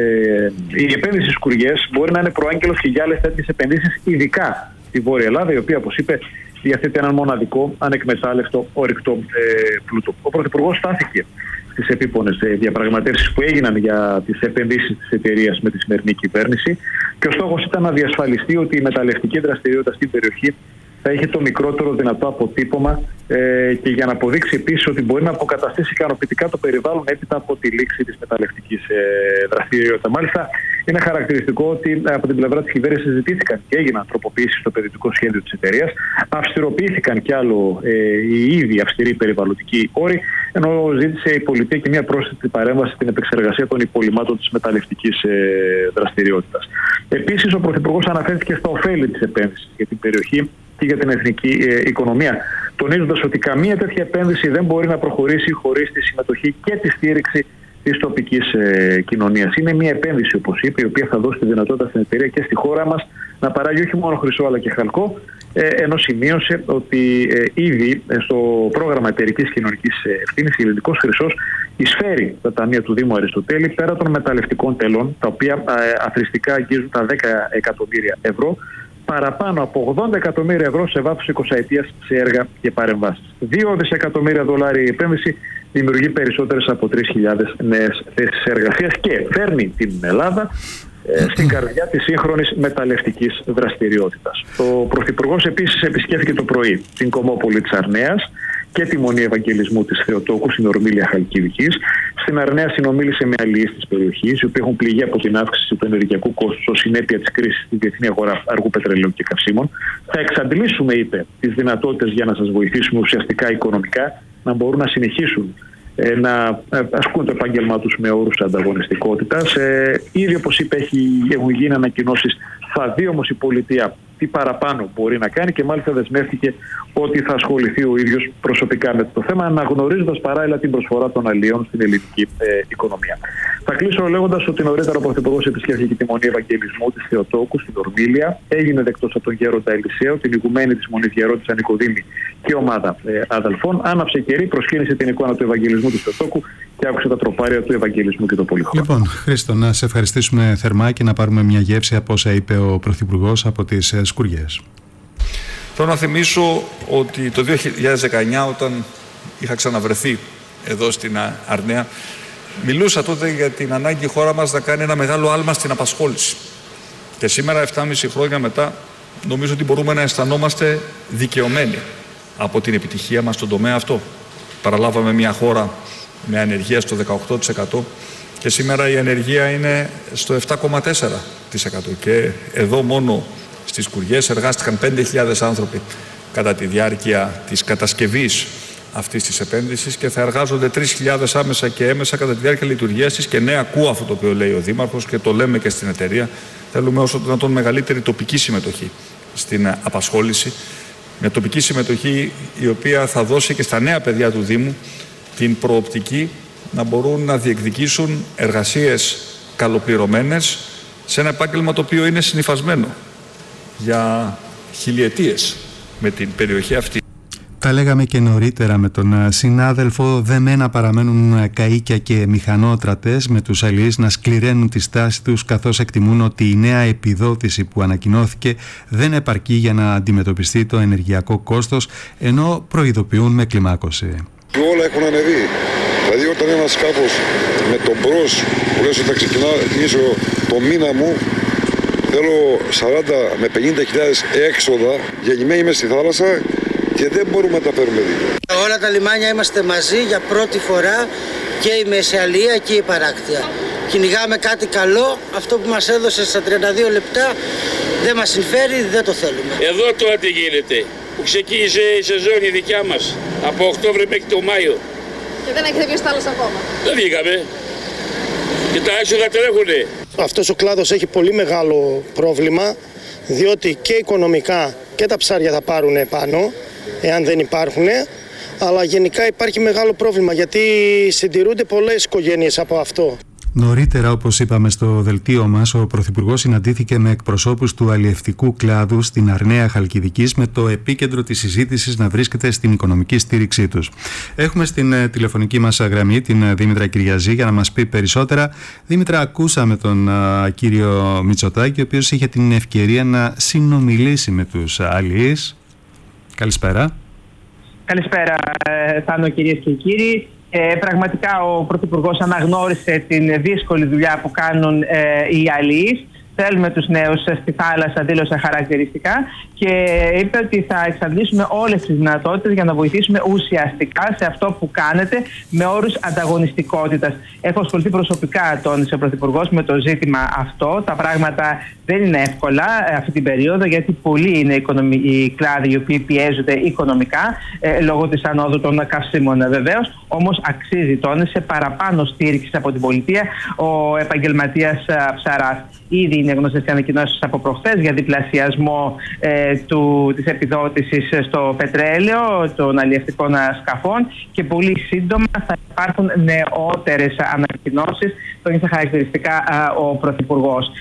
η επένδυση στις Σκουριές μπορεί να είναι προάγγελος και για άλλες τέτοιες επενδύσεις, ειδικά στη Βόρεια Ελλάδα, η οποία, όπως είπε, διαθέτει έναν μοναδικό ανεκμετάλλευτο ορυκτό πλούτο. Ο Πρωθυπουργός στάθηκε στις επίπονες διαπραγματεύσεις που έγιναν για τις επενδύσεις της εταιρείας με τη σημερινή κυβέρνηση και ο στόχος ήταν να διασφαλιστεί ότι η μεταλλευτική δραστηριότητα στην περιοχή θα έχει το μικρότερο δυνατό αποτύπωμα και για να αποδείξει επίσης ότι μπορεί να αποκαταστήσει ικανοποιητικά το περιβάλλον έπειτα από τη λήξη της μεταλλευτικής δραστηριότητας. Μάλιστα, είναι χαρακτηριστικό ότι από την πλευρά της κυβέρνησης ζητήθηκαν και έγιναν τροποποιήσεις στο επενδυτικό σχέδιο της εταιρείας, αυστηροποιήθηκαν κι άλλο οι ήδη αυστηροί περιβαλλοντικοί όροι, ενώ ζήτησε η πολιτεία και μια πρόσθετη παρέμβαση στην επεξεργασία των υπολειμμάτων της μεταλλευτικής δραστηριότητας. Επίσης, ο Πρωθυπουργός αναφέρθηκε στα ωφέλη της επένδυσης για την περιοχή και για την εθνική οικονομία, τονίζοντας ότι καμία τέτοια επένδυση δεν μπορεί να προχωρήσει χωρίς τη συμμετοχή και τη στήριξη της τοπικής κοινωνίας. Είναι μια επένδυση, όπως είπε, η οποία θα δώσει τη δυνατότητα στην εταιρεία και στη χώρα μας να παράγει όχι μόνο χρυσό αλλά και χαλκό, ενώ σημείωσε ότι ήδη στο πρόγραμμα εταιρικής κοινωνικής ευθύνης η Ελληνικός Χρυσός εισφέρει τα ταμεία του Δήμου Αριστοτέλη πέρα των μεταλλευτικών τελών, τα οποία αθροιστικά αγγίζουν τα 10 εκατομμύρια ευρώ, παραπάνω από 80 εκατομμύρια ευρώ σε βάθος 20 ετίας σε έργα και παρεμβάσεις. 2 δισεκατομμύρια δολάρια η επένδυση δημιουργεί περισσότερες από 3.000 νέες θέσεις εργασίας και φέρνει την Ελλάδα στην καρδιά της σύγχρονης μεταλλευτικής δραστηριότητας. Ο Πρωθυπουργός επίσης επισκέφθηκε το πρωί την Κομμόπολη της Αρνέας και τη Μονή Ευαγγελισμού της Θεοτόκου στην Ορμήλια Χαλκιδικής. Στην Αρνέα συνομίλησε με αλληλείς της περιοχής, οι οποίοι έχουν πληγεί από την αύξηση του ενεργειακού κόστους ως συνέπεια της κρίσης στην διεθνή αγορά αργού πετρελαίου και καυσίμων. Θα εξαντλήσουμε, είπε, τις δυνατότητες για να σας βοηθήσουμε ουσιαστικά οικονομικά να μπορούν να συνεχίσουν να ασκούν το επάγγελμά τους με όρους ανταγωνιστικότητας. Ήδη, όπως είπε, έχουν γίνει ανακοινώσεις. Θα δει όμως η πολιτεία τι παραπάνω μπορεί να κάνει και μάλιστα δεσμεύτηκε ότι θα ασχοληθεί ο ίδιος προσωπικά με το θέμα, αναγνωρίζοντας παράλληλα την προσφορά των αλλιών στην ελληνική οικονομία. Θα κλείσω λέγοντας ότι νωρίτερα ο Πρωθυπουργός επισκέφθηκε τη Μονή Ευαγγελισμού της Θεοτόκου στην Ορμήλια, έγινε δεκτός από τον Γέροντα Ελισαίο, την ηγουμένη της Μονής Γερόντισσα Νικοδήμη και ομάδα αδελφών. Άναψε κερί, προσκύνησε την εικόνα του Ευαγγελισμού της Θεοτόκου και άκουσε τα τροπάρια του Ευαγγελισμού και το πολυχρόνο. Λοιπόν, Χρήστο, να σε ευχαριστήσουμε θερμά και να πάρουμε μια γεύση από όσα είπε ο Πρωθυπουργός από τις Σκουριές. Θέλω να θυμίσω ότι το 2019, όταν είχα ξαναβρεθεί εδώ στην Αρνέα, μιλούσα τότε για την ανάγκη η χώρα μας να κάνει ένα μεγάλο άλμα στην απασχόληση. Και σήμερα, 7,5 χρόνια μετά, νομίζω ότι μπορούμε να αισθανόμαστε δικαιωμένοι από την επιτυχία μας στον τομέα αυτό. Παραλάβαμε μια χώρα με ανεργία στο 18% και σήμερα η ανεργία είναι στο 7,4%. Και εδώ μόνο στις Σκουριές εργάστηκαν 5.000 άνθρωποι κατά τη διάρκεια της κατασκευής αυτής της επένδυσης και θα εργάζονται 3.000 άμεσα και έμεσα κατά τη διάρκεια λειτουργίας της. Και ναι, ακούω αυτό το οποίο λέει ο Δήμαρχος και το λέμε και στην εταιρεία. Θέλουμε όσο δυνατόν μεγαλύτερη τοπική συμμετοχή στην απασχόληση. Μια τοπική συμμετοχή η οποία θα δώσει και στα νέα παιδιά του Δήμου την προοπτική να μπορούν να διεκδικήσουν εργασίες καλοπληρωμένες σε ένα επάγγελμα το οποίο είναι συνυφασμένο για χιλιετίες με την περιοχή αυτή. Τα λέγαμε και νωρίτερα με τον συνάδελφο, δεμένα παραμένουν καΐκια και μηχανότρατες με τους αλληλείς να σκληραίνουν τη στάση τους, καθώς εκτιμούν ότι η νέα επιδότηση που ανακοινώθηκε δεν επαρκεί για να αντιμετωπιστεί το ενεργειακό κόστος, ενώ προειδοποιούν με κλιμάκωση. Όλα έχουν ανεβεί. Δηλαδή όταν ένα σκάφος με τον μπρος που λες ότι θα ξεκινήσω το μήνα μου, θέλω 40 με 50.000 έξοδα, γεννημένοι μες στη θάλασσα και δεν μπορούμε να τα φέρουμε δίπλα. Όλα τα λιμάνια είμαστε μαζί για πρώτη φορά, και η Μεσαιαλία και η Παράκτεια. Κυνηγάμε κάτι καλό, αυτό που μας έδωσε στα 32 λεπτά δεν μας συμφέρει, δεν το θέλουμε. Εδώ τώρα τι γίνεται, που ξεκίνησε η σεζόν η δικιά μας, από Οκτώβρη μέχρι το Μάιο. Και δεν έχετε βγει στο άλλο ακόμα. Δεν βγήκαμε. Και τα έξοδα τρέχουνε. Αυτός ο κλάδος έχει πολύ μεγάλο πρόβλημα, διότι και οικονομικά και τα ψάρια θα πάρουν πάνω, εάν δεν υπάρχουν, αλλά γενικά υπάρχει μεγάλο πρόβλημα, γιατί συντηρούνται πολλές οικογένειες από αυτό. Νωρίτερα, όπως είπαμε στο δελτίο μας, ο Πρωθυπουργός συναντήθηκε με εκπροσώπους του αλλιευτικού κλάδου στην Αρναία Χαλκιδικής, με το επίκεντρο της συζήτησης να βρίσκεται στην οικονομική στήριξή τους. Έχουμε στην τηλεφωνική μας γραμμή την Δήμητρα Κυριαζή για να μας πει περισσότερα. Δήμητρα, ακούσαμε τον κύριο Μητσοτάκη, ο οποίος είχε την ευκαιρία να συνομιλήσει με τους αλλιείς. Καλησπέρα. Καλησπέρα, Θάνο, κυρίες και κύριοι. Πραγματικά ο Πρωθυπουργός αναγνώρισε την δύσκολη δουλειά που κάνουν οι αλλιείς. Θέλουμε τους νέους στη θάλασσα, δήλωσε χαρακτηριστικά, και είπε ότι θα εξαντλήσουμε όλες τις δυνατότητες για να βοηθήσουμε ουσιαστικά σε αυτό που κάνετε με όρους ανταγωνιστικότητας. Έχω ασχοληθεί προσωπικά, τόνισε ο Πρωθυπουργός, με το ζήτημα αυτό. Τα πράγματα δεν είναι εύκολα αυτή την περίοδο, γιατί πολλοί είναι οι κλάδοι οι οποίοι πιέζονται οικονομικά λόγω της ανόδου των καυσίμων, βεβαίως. Όμως αξίζει, τόνισε, παραπάνω στήριξη από την πολιτεία ο επαγγελματίας ψαράς. Ήδη είναι γνωστές οι ανακοινώσεις από προχθές για διπλασιασμό της επιδότησης στο πετρέλαιο των αλλιευτικών σκαφών, και πολύ σύντομα θα υπάρχουν νεότερες ανακοινώσεις. Το είναι χαρακτηριστικά ο Πρωθυπουργός.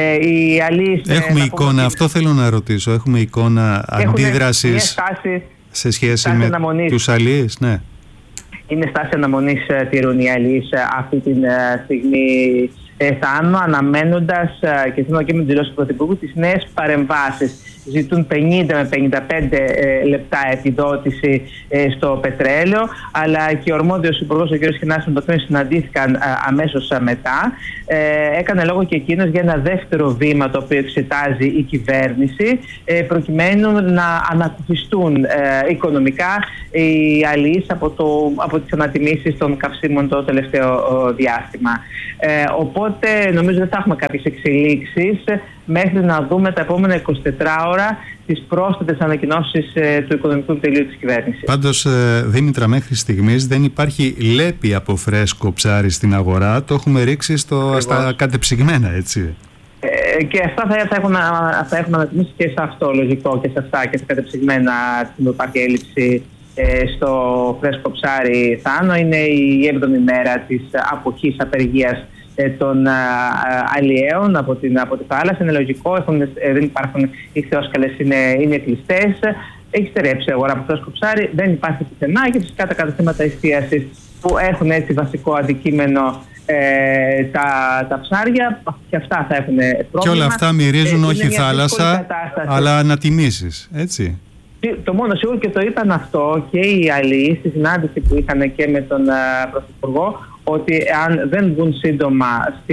Έχουμε εικόνα, αυτό θέλω να ρωτήσω. Έχουμε εικόνα αντίδρασης σε σχέση με τους αλλιείς, ναι. Είναι στάση αναμονής τηρούν οι αλλιείς αυτή τη στιγμή, Θάνο, αναμένοντας, και θέλω και με την δηλώση του Πρωθυπουργού, τις νέες παρεμβάσεις. Ζητούν 50 με 55 λεπτά επιδότηση στο πετρέλαιο, αλλά και ο αρμόδιος υπουργός, ο κ. Σχοινάς, με τον οποίο συναντήθηκαν αμέσως μετά, έκανε λόγο και εκείνος για ένα δεύτερο βήμα το οποίο εξετάζει η κυβέρνηση, προκειμένου να ανακουφιστούν οικονομικά οι αλλιείς από τις ανατιμήσεις των καυσίμων το τελευταίο διάστημα. Οπότε νομίζω δεν θα έχουμε κάποιες εξελίξεις μέχρι να δούμε τα επόμενα 24 ώρα τις πρόσθετες ανακοινώσεις του οικονομικού επιτελείου της κυβέρνησης. Πάντως, Δήμητρα, μέχρι στιγμής δεν υπάρχει λέπη από φρέσκο ψάρι στην αγορά. Το έχουμε ρίξει στα κατεψυγμένα, έτσι. Και αυτά θα έχουν ανατιμήσει και σε αυτό, λογικό, και σε αυτά και σε κατεψυγμένα, που υπάρχει έλλειψη στο φρέσκο ψάρι, Θάνο. Είναι η 7η μέρα της αποχής απεργίας των αλλιέων από τη θάλασσα. Είναι λογικό, δεν υπάρχουν, οι θεόσκαλες είναι κλειστές, έχει στερέψει η αγορά από φρέσκο ψάρι, δεν υπάρχει πουθενά, και φυσικά τα καταστήματα εστίασης που έχουν έτσι βασικό αντικείμενο τα ψάρια, και αυτά θα έχουν πρόβλημα. Και όλα αυτά μυρίζουν όχι θάλασσα, αλλά ανατιμήσεις, έτσι. Το μόνο σίγουρο, και το είπαν αυτό και οι αλλιείς στη συνάντηση που είχαν και με τον Πρωθυπουργό, ότι αν δεν βγουν σύντομα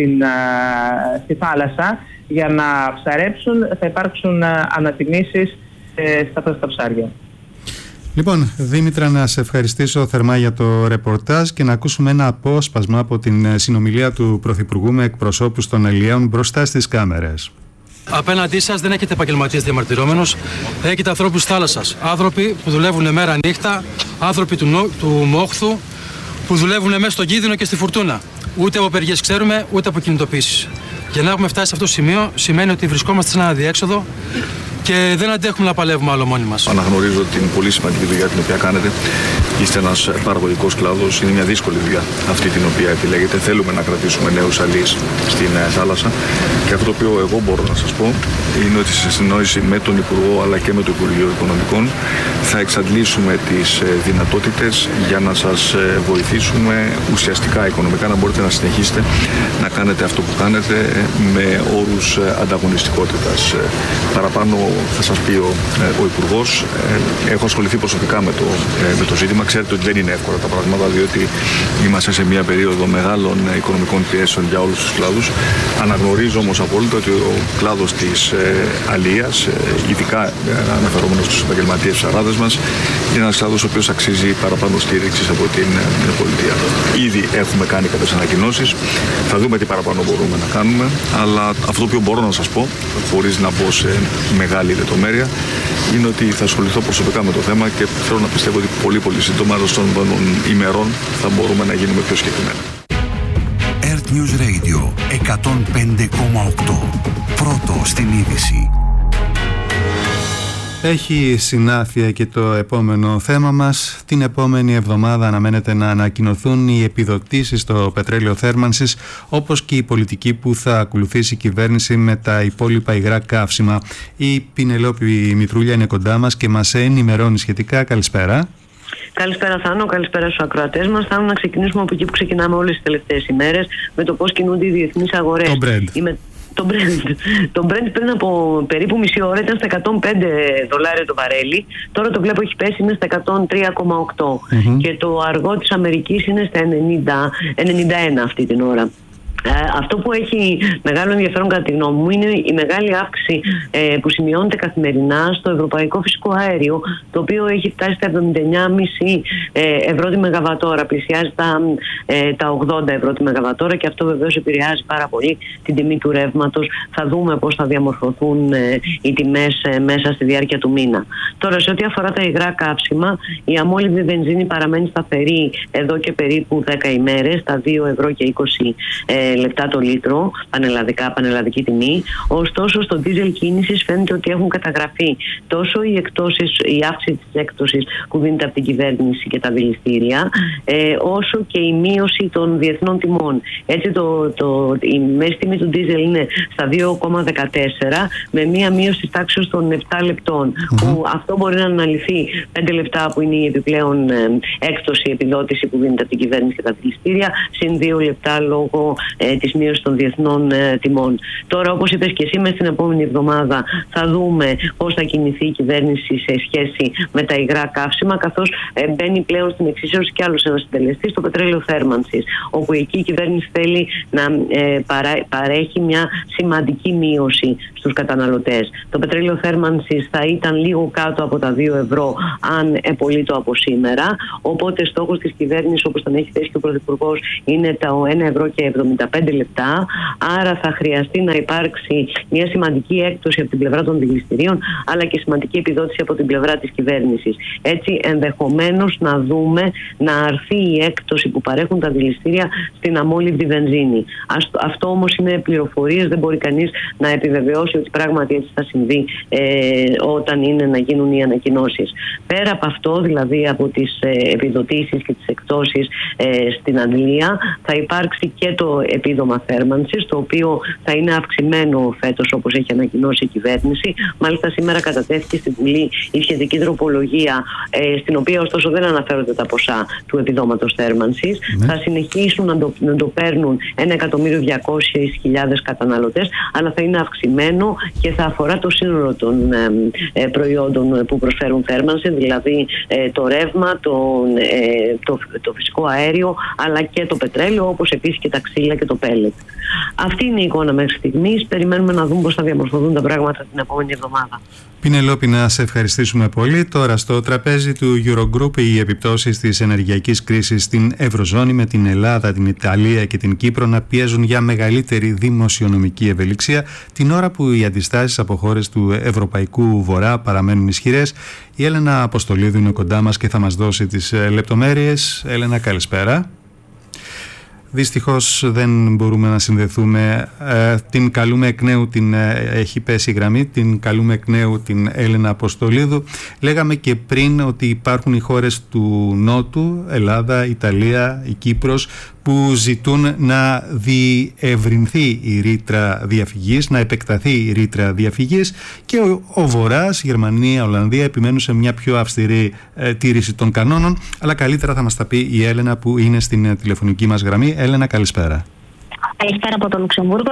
στη θάλασσα για να ψαρέψουν, θα υπάρξουν ανατιμήσεις στα ψάρια. Λοιπόν, Δήμητρα, να σε ευχαριστήσω θερμά για το ρεπορτάζ και να ακούσουμε ένα απόσπασμα από την συνομιλία του Πρωθυπουργού με εκπροσώπους των αλλιέων μπροστά στις κάμερες. Απέναντί σας δεν έχετε επαγγελματίες διαμαρτυρόμενους, έχετε ανθρώπους θάλασσας. Άνθρωποι που δουλεύουν μέρα νύχτα, άνθρωποι του μόχθου, που δουλεύουν μέσα στον κίνδυνο και στη φουρτούνα. Ούτε από απεργίες ξέρουμε, ούτε από κινητοποίησεις. Για να έχουμε φτάσει σε αυτό το σημείο, σημαίνει ότι βρισκόμαστε σε ένα αδιέξοδο και δεν αντέχουμε να παλεύουμε άλλο μόνοι μας. Αναγνωρίζω την πολύ σημαντική δουλειά την οποία κάνετε. Είστε ένας παραγωγικός κλάδος. Είναι μια δύσκολη δουλειά αυτή την οποία επιλέγετε. Θέλουμε να κρατήσουμε νέους αλλιείς στην θάλασσα. Και αυτό το οποίο εγώ μπορώ να σας πω είναι ότι σε συνεννόηση με τον Υπουργό αλλά και με το Υπουργείο Οικονομικών θα εξαντλήσουμε τις δυνατότητες για να σας βοηθήσουμε ουσιαστικά οικονομικά να μπορείτε να συνεχίσετε να κάνετε αυτό που κάνετε με όρους ανταγωνιστικότητας. Παραπάνω θα σας πει ο Υπουργός. Έχω ασχοληθεί προσωπικά με το ζήτημα. Ξέρετε ότι δεν είναι εύκολα τα πράγματα, διότι είμαστε σε μια περίοδο μεγάλων οικονομικών πιέσεων για όλους τους κλάδους. Αναγνωρίζω όμως απόλυτα ότι ο κλάδος της αλίας, ειδικά αναφερόμενος στους επαγγελματίες ψαράδες μας, είναι ένας κλάδος ο οποίος αξίζει παραπάνω στήριξης από την πολιτεία. Ήδη έχουμε κάνει κάποιες ανακοινώσεις. Θα δούμε τι παραπάνω μπορούμε να κάνουμε. Αλλά αυτό το οποίο μπορώ να σας πω, χωρίς να μπω σε μεγάλη λεπτομέρεια, είναι ότι θα ασχοληθώ προσωπικά με το θέμα και θέλω να πιστεύω ότι πολύ σύντομα των ημερών θα μπορούμε να γίνουμε πιο συγκεκριμένα. Earth News Radio 105,8. Πρώτο στην είδηση. Έχει συνάφεια και το επόμενο θέμα μας. Την επόμενη εβδομάδα αναμένεται να ανακοινωθούν οι επιδοτήσεις στο πετρέλαιο θέρμανσης, όπως και η πολιτική που θα ακολουθήσει η κυβέρνηση με τα υπόλοιπα υγρά καύσιμα. Η Πινελόπη Μητρούλια είναι κοντά μας και μας ενημερώνει σχετικά. Καλησπέρα. Καλησπέρα Θάνο, καλησπέρα στους ακροατές μας. Θέλω να ξεκινήσουμε από εκεί που ξεκινάμε όλες τις τελευταίες ημέρες, με το πώς κινούνται οι διεθνείς αγορές. Το Brent πριν από περίπου μισή ώρα ήταν στα $105 το βαρέλι. Τώρα το βλέπω έχει πέσει, είναι στα 103,8 και το αργό της Αμερικής είναι στα 91 αυτή την ώρα. Αυτό που έχει μεγάλο ενδιαφέρον κατά τη γνώμη μου είναι η μεγάλη αύξηση που σημειώνεται καθημερινά στο ευρωπαϊκό φυσικό αέριο, το οποίο έχει φτάσει στα 79,5 ευρώ τη μεγαβατόρα, πλησιάζει τα 80 ευρώ τη μεγαβατόρα, και αυτό βεβαίως επηρεάζει πάρα πολύ την τιμή του ρεύματος. Θα δούμε πώς θα διαμορφωθούν οι τιμές μέσα στη διάρκεια του μήνα. Τώρα, σε ό,τι αφορά τα υγρά καύσιμα, η αμόλυβδη βενζίνη παραμένει σταθερή εδώ και περίπου 10 ημέρες, στα 2 ευρώ και 20 λεπτά το λίτρο, πανελλαδική τιμή. Ωστόσο, στο δίζελ κίνησης φαίνεται ότι έχουν καταγραφεί τόσο η αύξηση της έκπτωσης που δίνεται από την κυβέρνηση και τα δηληστήρια, όσο και η μείωση των διεθνών τιμών. Έτσι, η μέση τιμή του δίζελ είναι στα 2,14 με μία μείωση της τάξης των 7 λεπτών. Που αυτό μπορεί να αναλυθεί 5 λεπτά που είναι η επιπλέον έκπτωση, επιδότηση που δίνεται από την κυβέρνηση και τα δηληστήρια, συν 2 λεπτά λόγω της μείωσης των διεθνών τιμών. Τώρα, όπως είπες και εσύ, μες την επόμενη εβδομάδα θα δούμε πώς θα κινηθεί η κυβέρνηση σε σχέση με τα υγρά καύσιμα, καθώς μπαίνει πλέον στην εξίσωση κι άλλος ένας συντελεστής, το πετρέλαιο θέρμανσης, όπου εκεί η κυβέρνηση θέλει να παρέχει μια σημαντική μείωση στους καταναλωτές. Το πετρέλαιο θέρμανσης θα ήταν λίγο κάτω από τα 2 ευρώ αν επολύτω από σήμερα, οπότε στόχος της κυβέρνησης, όπως τον έχει θέσει και ο Πρωθυπουργός, είναι τα 1 ευρώ και 75 λεπτά. Άρα θα χρειαστεί να υπάρξει μια σημαντική έκπτωση από την πλευρά των δηληστηρίων, αλλά και σημαντική επιδότηση από την πλευρά της κυβέρνησης. Έτσι, ενδεχομένως να δούμε να αρθεί η έκπτωση που παρέχουν τα δηληστήρια στην αμόλυβδη βενζίνη. Αυτό όμως είναι πληροφορίες, δεν μπορεί κανείς να επιβεβαιώσει ότι πράγματι έτσι θα συμβεί όταν είναι να γίνουν οι ανακοινώσεις. Πέρα από αυτό, δηλαδή από τις επιδοτήσεις και τις εκπτώσεις στην αντλία, θα υπάρξει και το επίδομα θέρμανσης, το οποίο θα είναι αυξημένο φέτος, όπως έχει ανακοινώσει η κυβέρνηση. Μάλιστα, σήμερα κατατέθηκε στην Βουλή η σχετική τροπολογία, στην οποία ωστόσο δεν αναφέρονται τα ποσά του επιδόματος θέρμανσης. Θα συνεχίσουν να το παίρνουν 1.200.000 καταναλωτές, αλλά θα είναι αυξημένο και θα αφορά το σύνολο των προϊόντων που προσφέρουν θέρμανση, δηλαδή το ρεύμα, το φυσικό αέριο, αλλά και το πετρέλαιο, όπως επίσης και τα ξύλα και το πέλετ. Αυτή είναι η εικόνα μέχρι στιγμής. Περιμένουμε να δούμε πώς θα διαμορφωθούν τα πράγματα την επόμενη εβδομάδα. Πινελόπη, να σε ευχαριστήσουμε πολύ. Τώρα, στο τραπέζι του Eurogroup, οι επιπτώσεις της ενεργειακής κρίσης στην Ευρωζώνη, με την Ελλάδα, την Ιταλία και την Κύπρο να πιέζουν για μεγαλύτερη δημοσιονομική ευελιξία, την ώρα που οι αντιστάσεις από χώρες του Ευρωπαϊκού Βορρά παραμένουν ισχυρές. Η Έλενα Αποστολίδου είναι κοντά μας και θα μας δώσει τις λεπτομέρειες. Έλενα, καλησπέρα. Δυστυχώς δεν μπορούμε να συνδεθούμε. Την καλούμε εκ νέου, έχει πέσει η γραμμή, την καλούμε εκ νέου την Έλενα Αποστολίδου. Λέγαμε και πριν ότι υπάρχουν οι χώρες του Νότου, Ελλάδα, Ιταλία, η Κύπρος, που ζητούν να διευρυνθεί η ρήτρα διαφυγής, να επεκταθεί η ρήτρα διαφυγής, και ο Βορράς, Γερμανία, Ολλανδία επιμένουν σε μια πιο αυστηρή τήρηση των κανόνων. Αλλά καλύτερα θα μας τα πει η Έλενα, που είναι στην τηλεφωνική μας γραμμή. Έλενα, καλησπέρα. Καλησπέρα από το Λουξεμβούργο.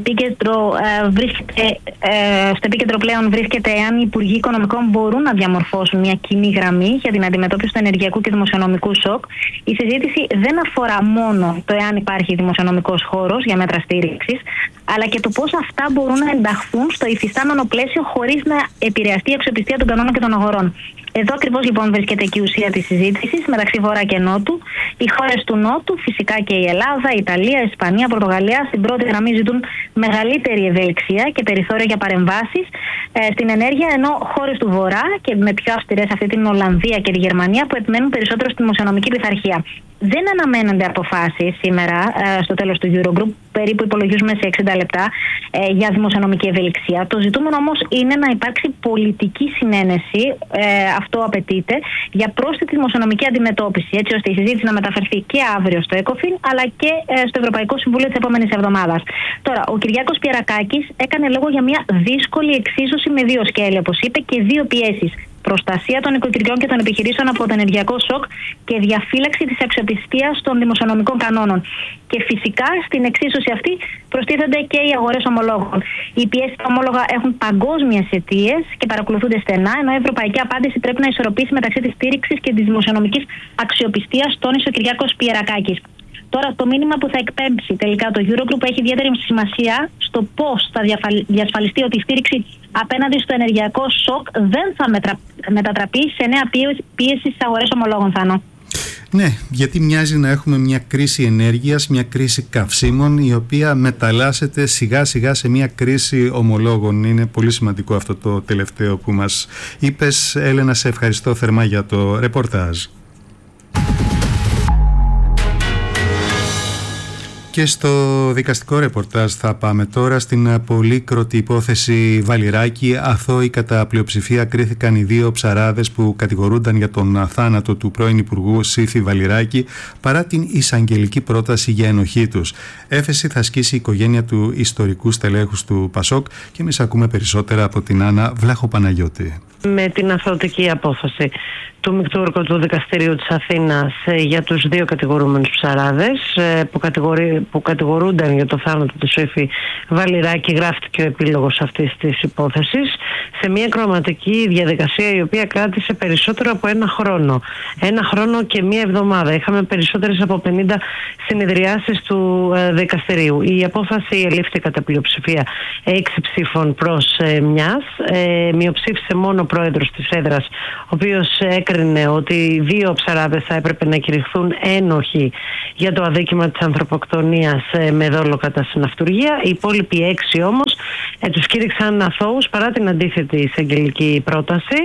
Στο επίκεντρο πλέον βρίσκεται εάν οι Υπουργοί Οικονομικών μπορούν να διαμορφώσουν μια κοινή γραμμή για την αντιμετώπιση του ενεργειακού και δημοσιονομικού σοκ. Η συζήτηση δεν αφορά μόνο το εάν υπάρχει δημοσιονομικός χώρος για μέτρα στήριξης, αλλά και το πώς αυτά μπορούν να ενταχθούν στο υφιστάμενο πλαίσιο χωρίς να επηρεαστεί η αξιοπιστία των κανόνων και των αγορών. Εδώ ακριβώς λοιπόν βρίσκεται και η ουσία της συζήτησης μεταξύ Βορρά και Νότου. Οι χώρες του Νότου, φυσικά και η Ελλάδα, η Ιταλία, η Ισπανία, η Πορτογαλία, στην πρώτη γραμμή ζητούν μεγαλύτερη ευελιξία και περιθώριο για παρεμβάσεις στην ενέργεια, ενώ χώρες του Βορρά, και με πιο αυστηρές αυτή την Ολλανδία και τη Γερμανία, που επιμένουν περισσότερο στη δημοσιονομική πειθαρχία. Δεν αναμένονται αποφάσεις σήμερα στο τέλος του Eurogroup, περίπου υπολογίζουμε σε 60 λεπτά για δημοσιονομική ευελιξία. Το ζητούμενο όμως είναι να υπάρξει πολιτική συνένεση, αυτό απαιτείται, για πρόσθετη δημοσιονομική αντιμετώπιση, έτσι ώστε η συζήτηση να μεταφερθεί και αύριο στο ECOFIN αλλά και στο Ευρωπαϊκό Συμβούλιο της επόμενης εβδομάδας. Τώρα, ο Κυριάκος Πιερακάκης έκανε λόγο για μια δύσκολη εξίσωση με δύο σκέλη, όπως είπε, και δύο πιέσεις. Προστασία των οικοκυριών και των επιχειρήσεων από το ενεργειακό σοκ και διαφύλαξη της αξιοπιστίας των δημοσιονομικών κανόνων. Και φυσικά στην εξίσωση αυτή προστίθενται και οι αγορές ομολόγων. Οι πιέσεις στα ομόλογα έχουν παγκόσμιες αιτίες και παρακολουθούνται στενά, ενώ η ευρωπαϊκή απάντηση πρέπει να ισορροπήσει μεταξύ της στήριξης και της δημοσιονομικής αξιοπιστίας, τόνισε ο Κυριάκος Πιερακάκης. Τώρα, το μήνυμα που θα εκπέμψει τελικά το Eurogroup έχει ιδιαίτερη σημασία στο πώς θα διασφαλιστεί ότι η στήριξη απέναντι στο ενεργειακό σοκ δεν θα μετατραπεί σε νέα πίεση στις αγορές ομολόγων, Θάνο. Ναι, γιατί μοιάζει να έχουμε μια κρίση ενέργειας, μια κρίση καυσίμων, η οποία μεταλλάσσεται σιγά σιγά σε μια κρίση ομολόγων. Είναι πολύ σημαντικό αυτό το τελευταίο που μας είπες. Έλενα, σε ευχαριστώ θερμά για το ρεπορτάζ. Και στο δικαστικό ρεπορτάζ θα πάμε τώρα στην πολύκροτη υπόθεση Βαλιράκη. Αθώοι κατά πλειοψηφία κρίθηκαν οι δύο ψαράδες που κατηγορούνταν για τον θάνατο του πρώην Υπουργού Σύφη Βαλιράκη, παρά την εισαγγελική πρόταση για ενοχή τους. Έφεση θα ασκήσει η οικογένεια του ιστορικού στελέχους του Πασόκ και εμείς ακούμε περισσότερα από την Άννα Βλάχο-Παναγιώτη. Με την αθωωτική απόφαση του Μεικτού Ορκωτού Δικαστηρίου της Αθήνας για τους δύο κατηγορούμενους ψαράδες που κατηγορούνταν για το θάνατο του Σύφη Βαλιράκη, γράφτηκε ο επίλογος αυτής της υπόθεσης σε μια κροματική διαδικασία η οποία κράτησε περισσότερο από ένα χρόνο. Ένα χρόνο και μία εβδομάδα. Είχαμε περισσότερες από 50 συνεδριάσεις του δικαστηρίου. Η απόφαση ελήφθη κατά πλειοψηφία 6 ψήφων προς μιας. Μειοψήφισε μόνο ο πρόεδρος της έδρας, ο οποίος έκρινε ότι οι δύο ψαράδες θα έπρεπε να κηρυχθούν ένοχοι για το αδίκημα της ανθρωποκτονίας με δόλο κατά συναυτουργία. Οι υπόλοιποι 6 όμως τους κήρυξαν αθώους παρά την αντίθετη εισαγγελική πρόταση.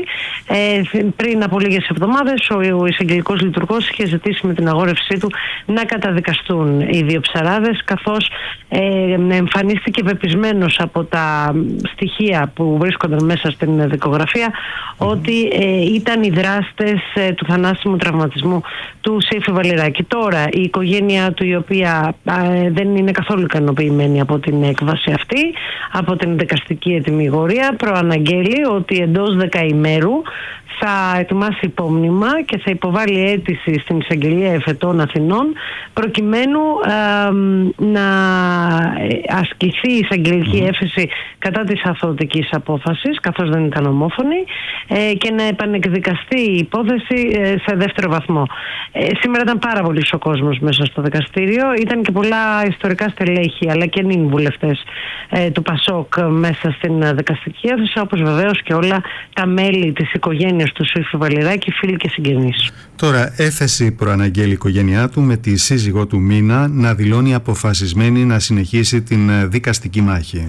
Πριν από λίγες εβδομάδες ο εισαγγελικός λειτουργός είχε ζητήσει με την αγόρευσή του να καταδικαστούν οι δύο ψαράδες, καθώς εμφανίστηκε πεπισμένος από τα στοιχεία που βρίσκονταν μέσα στην δικογραφία ότι ήταν οι δράστες του θανάσιμου τραυματισμού του Σύφη Βαλιράκη. Τώρα η οικογένειά του, η οποία δεν είναι καθόλου ικανοποιημένη από την έκβαση αυτή, από την δικαστική ετυμηγορία, προαναγγέλει ότι εντός 10 ημέρου θα ετοιμάσει υπόμνημα και θα υποβάλει αίτηση στην Εισαγγελία Εφετών Αθηνών προκειμένου να ασκηθεί η εισαγγελική έφεση κατά της αθωωτικής απόφασης, καθώς δεν ήταν ομόφωνη, και να επανεκδικαστεί η υπόθεση σε δεύτερο βαθμό. Σήμερα ήταν πάρα πολύ ο κόσμος μέσα στο δικαστήριο. Ήταν και πολλά ιστορικά στελέχη αλλά και νυν βουλευτές του Πασόκ μέσα στην δικαστική αίθουσα, όπως βεβαίως και όλα τα μέλη της οικογένειας του Σύφη Βαλιράκη, φίλοι και συγγενείς. Τώρα έφεση προαναγγέλει η οικογένειά του με τη σύζυγό του Μίνα να δηλώνει αποφασισμένη να συνεχίσει την δικαστική μάχη.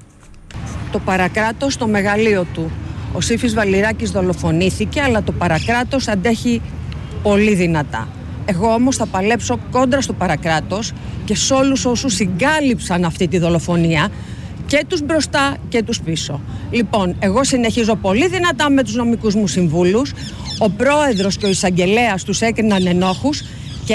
Το παρακράτος στο μεγαλείο του. Ο Σύφης Βαλιράκης δολοφονήθηκε, αλλά το παρακράτος αντέχει πολύ δυνατά. Εγώ όμως θα παλέψω κόντρα στο παρακράτος και σε όλους όσους συγκάλυψαν αυτή τη δολοφονία, και τους μπροστά και τους πίσω. Λοιπόν, εγώ συνεχίζω πολύ δυνατά με τους νομικούς μου συμβούλους. Ο πρόεδρος και ο εισαγγελέας τους έκριναν ενόχους και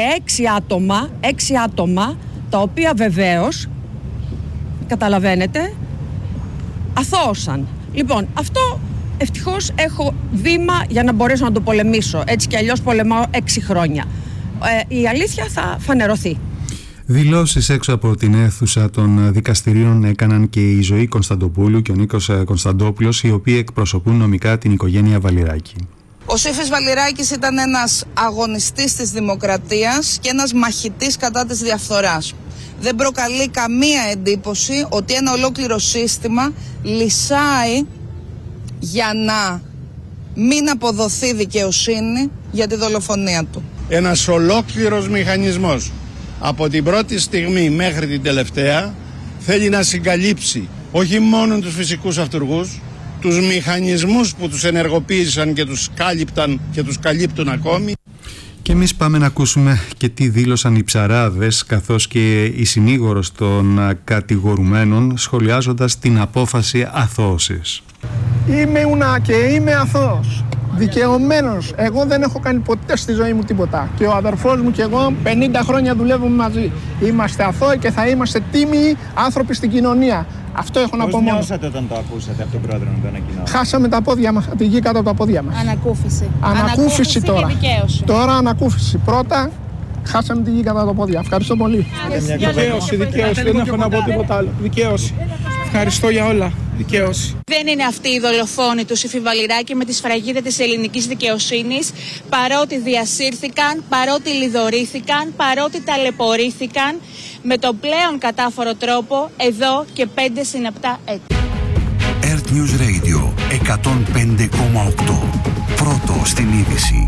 6 άτομα, τα οποία βεβαίως, καταλαβαίνετε, αθώωσαν. Λοιπόν, αυτό ευτυχώς έχω βήμα για να μπορέσω να το πολεμήσω. Έτσι κι αλλιώς πολεμάω 6 χρόνια. Η αλήθεια θα φανερωθεί. Δηλώσεις έξω από την αίθουσα των δικαστηρίων έκαναν και η Ζωή Κωνσταντοπούλου και ο Νίκος Κωνσταντόπουλος, οι οποίοι εκπροσωπούν νομικά την οικογένεια Βαλιράκη. Ο Σύφης Βαλιράκης ήταν ένας αγωνιστής της δημοκρατίας και ένας μαχητής κατά της διαφθοράς. Δεν προκαλεί καμία εντύπωση ότι ένα ολόκληρο σύστημα λυσάει για να μην αποδοθεί δικαιοσύνη για τη δολοφονία του. Ένας ολόκληρος μηχανισμός από την πρώτη στιγμή μέχρι την τελευταία θέλει να συγκαλύψει όχι μόνο τους φυσικούς αυτουργούς, τους μηχανισμούς που τους ενεργοποίησαν και τους κάλυπταν και τους καλύπτουν ακόμη. Και εμείς πάμε να ακούσουμε και τι δήλωσαν οι ψαράδες καθώς και η συνήγορος των κατηγορουμένων σχολιάζοντας την απόφαση αθώωσης. Ήμουνα και είμαι αθώος, δικαιωμένος. Εγώ δεν έχω κάνει ποτέ στη ζωή μου τίποτα. Και ο αδερφός μου και εγώ 50 χρόνια δουλεύουμε μαζί. Είμαστε αθώοι και θα είμαστε τίμιοι άνθρωποι στην κοινωνία. Αυτό έχω να πω μόνο. Πώς νιώσατε όταν το ακούσατε από τον πρόεδρο να το ανακοινώσει? Χάσαμε τα πόδια μας, τη γη κάτω από τα πόδια μας. Ανακούφιση τώρα. Τώρα ανακούφιση. Πρώτα χάσαμε τη γη κάτω από τα πόδια. Ευχαριστώ πολύ. Δικαίωση. Δεν έχω να πω τίποτα άλλο. Δικαίωση. Ευχαριστώ για όλα. Δικαίωση. Δεν είναι αυτή η δολοφόνη του Σύφη Βαλιράκη με τη σφραγίδα της ελληνικής δικαιοσύνης, παρότι διασύρθηκαν, παρότι λιδωρήθηκαν, παρότι ταλαιπωρήθηκαν με τον πλέον κατάφορο τρόπο εδώ και 5 συναπτά έτη. Earth News Radio 105,8. Πρώτο στην είδηση.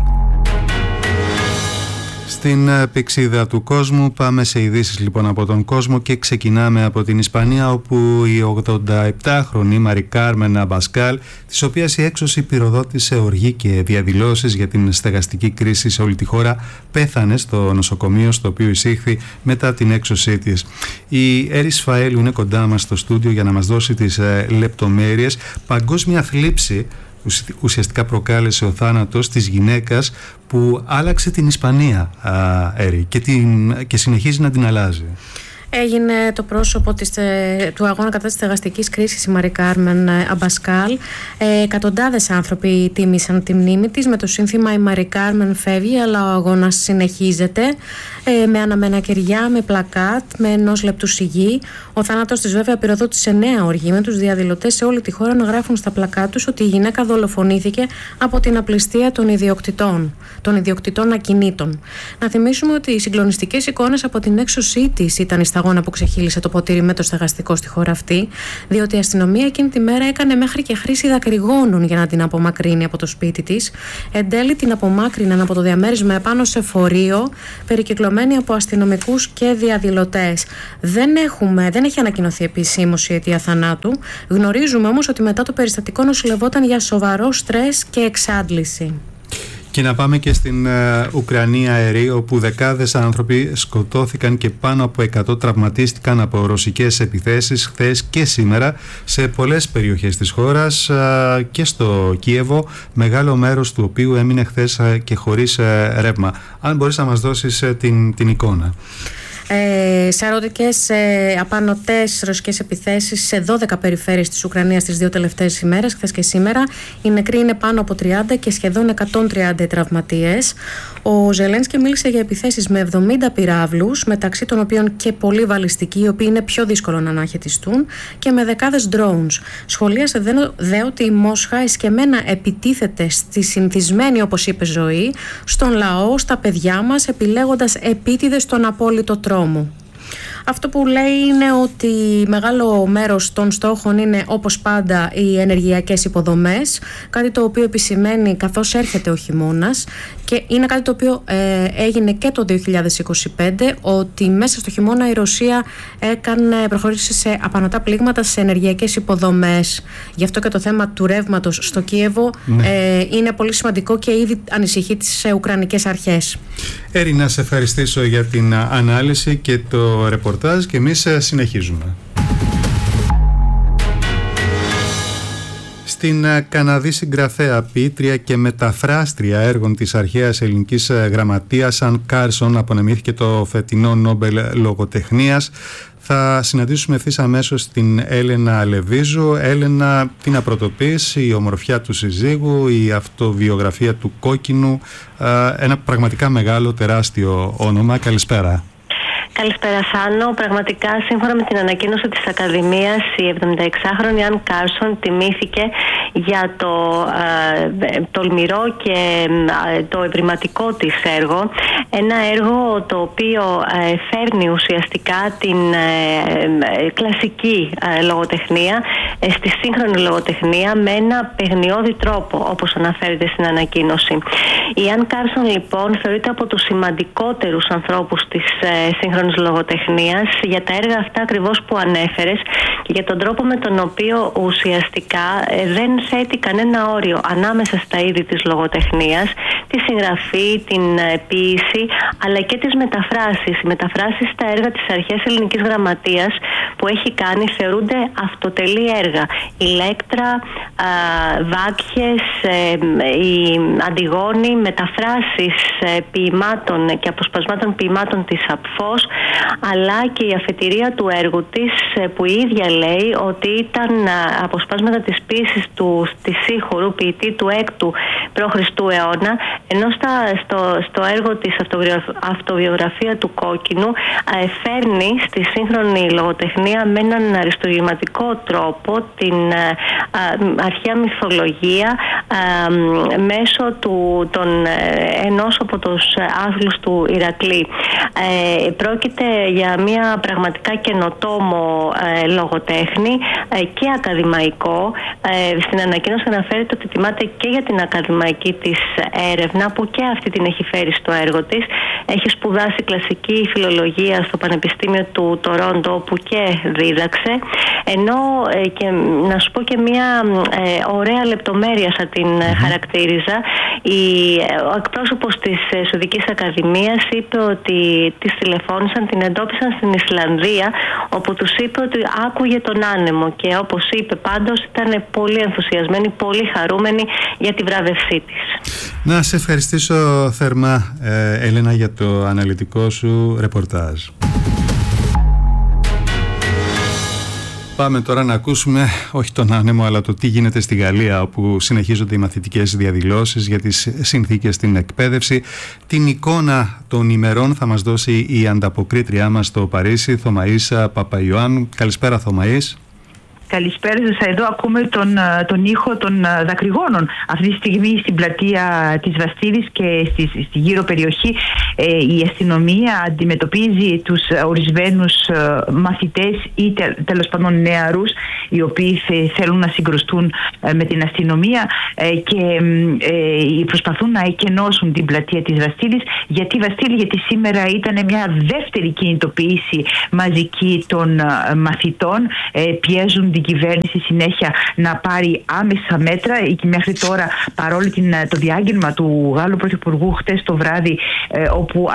Στην πηξίδα του κόσμου πάμε σε ειδήσεις λοιπόν από τον κόσμο και ξεκινάμε από την Ισπανία, όπου η 87χρονη Μαρι Κάρμεν Αμπασκάλ, της οποίας η έξωση πυροδότησε οργή και διαδηλώσεις για την στεγαστική κρίση σε όλη τη χώρα, πέθανε στο νοσοκομείο στο οποίο εισήχθη μετά την έξωσή της. Η Έρης Φαέλου είναι κοντά μας στο στούντιο για να μας δώσει τις λεπτομέρειες. Παγκόσμια θλίψη ουσιαστικά προκάλεσε ο θάνατος της γυναίκας που άλλαξε την Ισπανία, Έρη, και συνεχίζει να την αλλάζει. Έγινε το πρόσωπο του αγώνα κατά της στεγαστικής κρίσης η Μαρι Κάρμεν Αμπασκάλ. Εκατοντάδες άνθρωποι τίμησαν τη μνήμη της με το σύνθημα «Η Μαρι Κάρμεν φεύγει, αλλά ο αγώνας συνεχίζεται», με αναμένα κεριά, με πλακάτ, με 1 λεπτού σιγή. Ο θάνατος της βέβαια πυροδότησε νέα οργή, με τους διαδηλωτές σε όλη τη χώρα να γράφουν στα πλακάτ τους ότι η γυναίκα δολοφονήθηκε από την απληστία των ιδιοκτητών ακινήτων. Να θυμίσουμε ότι οι συγκλονιστικές εικόνες από την έξωσή της ήταν η σταγόνα που ξεχύλισε το ποτήρι με το στεγαστικό στη χώρα αυτή, διότι η αστυνομία εκείνη τη μέρα έκανε μέχρι και χρήση δακρυγόνων για να την απομακρύνει από το σπίτι της. Εν τέλει την απομάκρυναν από το διαμέρισμα επάνω σε φορείο, περικυκλωμένη από αστυνομικούς και διαδηλωτές. Δεν έχει ανακοινωθεί επισήμως η αιτία θανάτου. Γνωρίζουμε όμως ότι μετά το περιστατικό νοσηλευόταν για σοβαρό στρες και εξάντληση. Και να πάμε και στην Ουκρανία, Ερή, όπου δεκάδες άνθρωποι σκοτώθηκαν και πάνω από 100 τραυματίστηκαν από ρωσικές επιθέσεις χθες και σήμερα σε πολλές περιοχές της χώρας και στο Κίεβο, μεγάλο μέρος του οποίου έμεινε χθες και χωρίς ρεύμα. Αν μπορείς να μας δώσεις την εικόνα. Σαρωτικές απανωτές ρωσικές επιθέσεις σε 12 περιφέρειες της Ουκρανίας τις 2 τελευταίες ημέρες, χθες και σήμερα. Οι νεκροί είναι πάνω από 30 και σχεδόν 130 τραυματίες. Ο Ζελένσκι μίλησε για επιθέσεις με 70 πυράβλους, μεταξύ των οποίων και πολλοί βαλιστικοί, οι οποίοι είναι πιο δύσκολο να αναχαιτιστούν, και με δεκάδες drones. Σχολίασε δε ότι η Μόσχα εσκεμμένα επιτίθεται στη συνηθισμένη, όπως είπε, ζωή, στον λαό, στα παιδιά μας, επιλέγοντας επίτηδες στον απόλυτο τρόμο. Αυτό που λέει είναι ότι μεγάλο μέρος των στόχων είναι, όπως πάντα, οι ενεργειακές υποδομές, κάτι το οποίο επισημαίνει καθώς έρχεται ο χειμώνας, και είναι κάτι το οποίο έγινε και το 2025, ότι μέσα στο χειμώνα η Ρωσία προχώρησε σε απανωτά πλήγματα σε ενεργειακές υποδομές. Γι' αυτό και το θέμα του ρεύματος στο Κίεβο είναι πολύ σημαντικό και ήδη ανησυχεί τις ουκρανικές αρχές. Έρη, να σε ευχαριστήσω για την ανάλυση και το ρεπορτάζ, και εμείς συνεχίζουμε. Στην Καναδή συγγραφέα, ποιήτρια και μεταφράστρια έργων της αρχαίας ελληνικής γραμματείας Αν Κάρσον απονεμήθηκε το φετινό Νόμπελ Λογοτεχνίας. Θα συναντήσουμε ευθύς αμέσως την Έλενα Λεβίζου. Έλενα, τι να πρωτοποιείς, η ομορφιά του συζύγου, η αυτοβιογραφία του Κόκκινου, ένα πραγματικά μεγάλο, τεράστιο όνομα. Καλησπέρα. Καλησπέρα, Σάνο. Πραγματικά, σύμφωνα με την ανακοίνωση της Ακαδημίας, η 76χρονη Αν Κάρσον τιμήθηκε για το τολμηρό και το ευρηματικό της έργο. Ένα έργο το οποίο φέρνει ουσιαστικά την κλασική λογοτεχνία στη σύγχρονη λογοτεχνία με ένα παιγνιώδη τρόπο, όπως αναφέρεται στην ανακοίνωση. Η Αν Κάρσον, λοιπόν, θεωρείται από τους σημαντικότερους ανθρώπους της σύγχρονης σύγχρονης λογοτεχνίας, για τα έργα αυτά ακριβώς που ανέφερες και για τον τρόπο με τον οποίο ουσιαστικά δεν θέτει κανένα όριο ανάμεσα στα είδη της λογοτεχνίας, τη συγγραφή, την ποίηση, αλλά και τις μεταφράσεις. Οι μεταφράσεις στα έργα της αρχαίας ελληνικής γραμματείας που έχει κάνει θεωρούνται αυτοτελή έργα. Η Λέκτρα, Βάκχες, η Αντιγόνη, μεταφράσεις ποιημάτων και αποσπασμάτων ποιημάτων της Απφός, αλλά και η αφετηρία του έργου της που η ίδια λέει ότι ήταν αποσπάσματα της ποίησης της Σύχορου, ποιητή του 6ου π.Χ. αιώνα, ενώ στο έργο της αυτοβιογραφία του Κόκκινου φέρνει στη σύγχρονη λογοτεχνία με έναν αριστουργηματικό τρόπο την αρχαία μυθολογία μέσω ενός από τους άθλους του Ηρακλή. Πρόκειται για μια πραγματικά καινοτόμο λογοτέχνη και ακαδημαϊκό. Στην ανακοίνωση αναφέρεται ότι τιμάται και για την ακαδημαϊκή της έρευνα που και αυτή την έχει φέρει στο έργο της. Έχει σπουδάσει κλασική φιλολογία στο Πανεπιστήμιο του Τορόντο, όπου και δίδαξε, ενώ και να σου πω και μια ωραία λεπτομέρεια θα την χαρακτήριζα. Ο εκπρόσωπος της Σουηδικής Ακαδημίας είπε ότι της τηλεφώνησαν, την εντόπισαν στην Ισλανδία, όπου τους είπε ότι άκουγε τον άνεμο και όπως είπε πάντως ήταν πολύ ενθουσιασμένη, πολύ χαρούμενη για τη βράβευσή της. Να σε ευχαριστήσω θερμά, Έλενα, για το αναλυτικό σου ρεπορτάζ. Πάμε τώρα να ακούσουμε όχι τον άνεμο, αλλά το τι γίνεται στη Γαλλία, όπου συνεχίζονται οι μαθητικές διαδηλώσεις για τις συνθήκες στην εκπαίδευση. Την εικόνα των ημερών θα μας δώσει η ανταποκρίτριά μας στο Παρίσι, Θωμαΐσα Παπαϊωάννου. Καλησπέρα, Θωμαΐς. Καλησπέρα σας. Εδώ ακούμε τον ήχο των δακρυγόνων. Αυτή τη στιγμή στην πλατεία της Βαστίδης και στη γύρω περιοχή η αστυνομία αντιμετωπίζει τους ορισμένους μαθητές ή τέλος πάντων νεαρούς οι οποίοι θέλουν να συγκρουστούν με την αστυνομία και προσπαθούν να εκενώσουν την πλατεία της Βαστίδης. Γιατί Βαστίδη? Γιατί σήμερα ήταν μια δεύτερη κινητοποίηση μαζική των μαθητών. Πιέζουν την κυβέρνηση συνέχεια να πάρει άμεσα μέτρα. Μέχρι τώρα, παρόλο το διάγγελμα του Γάλλου Πρωθυπουργού χτες το βράδυ, όπου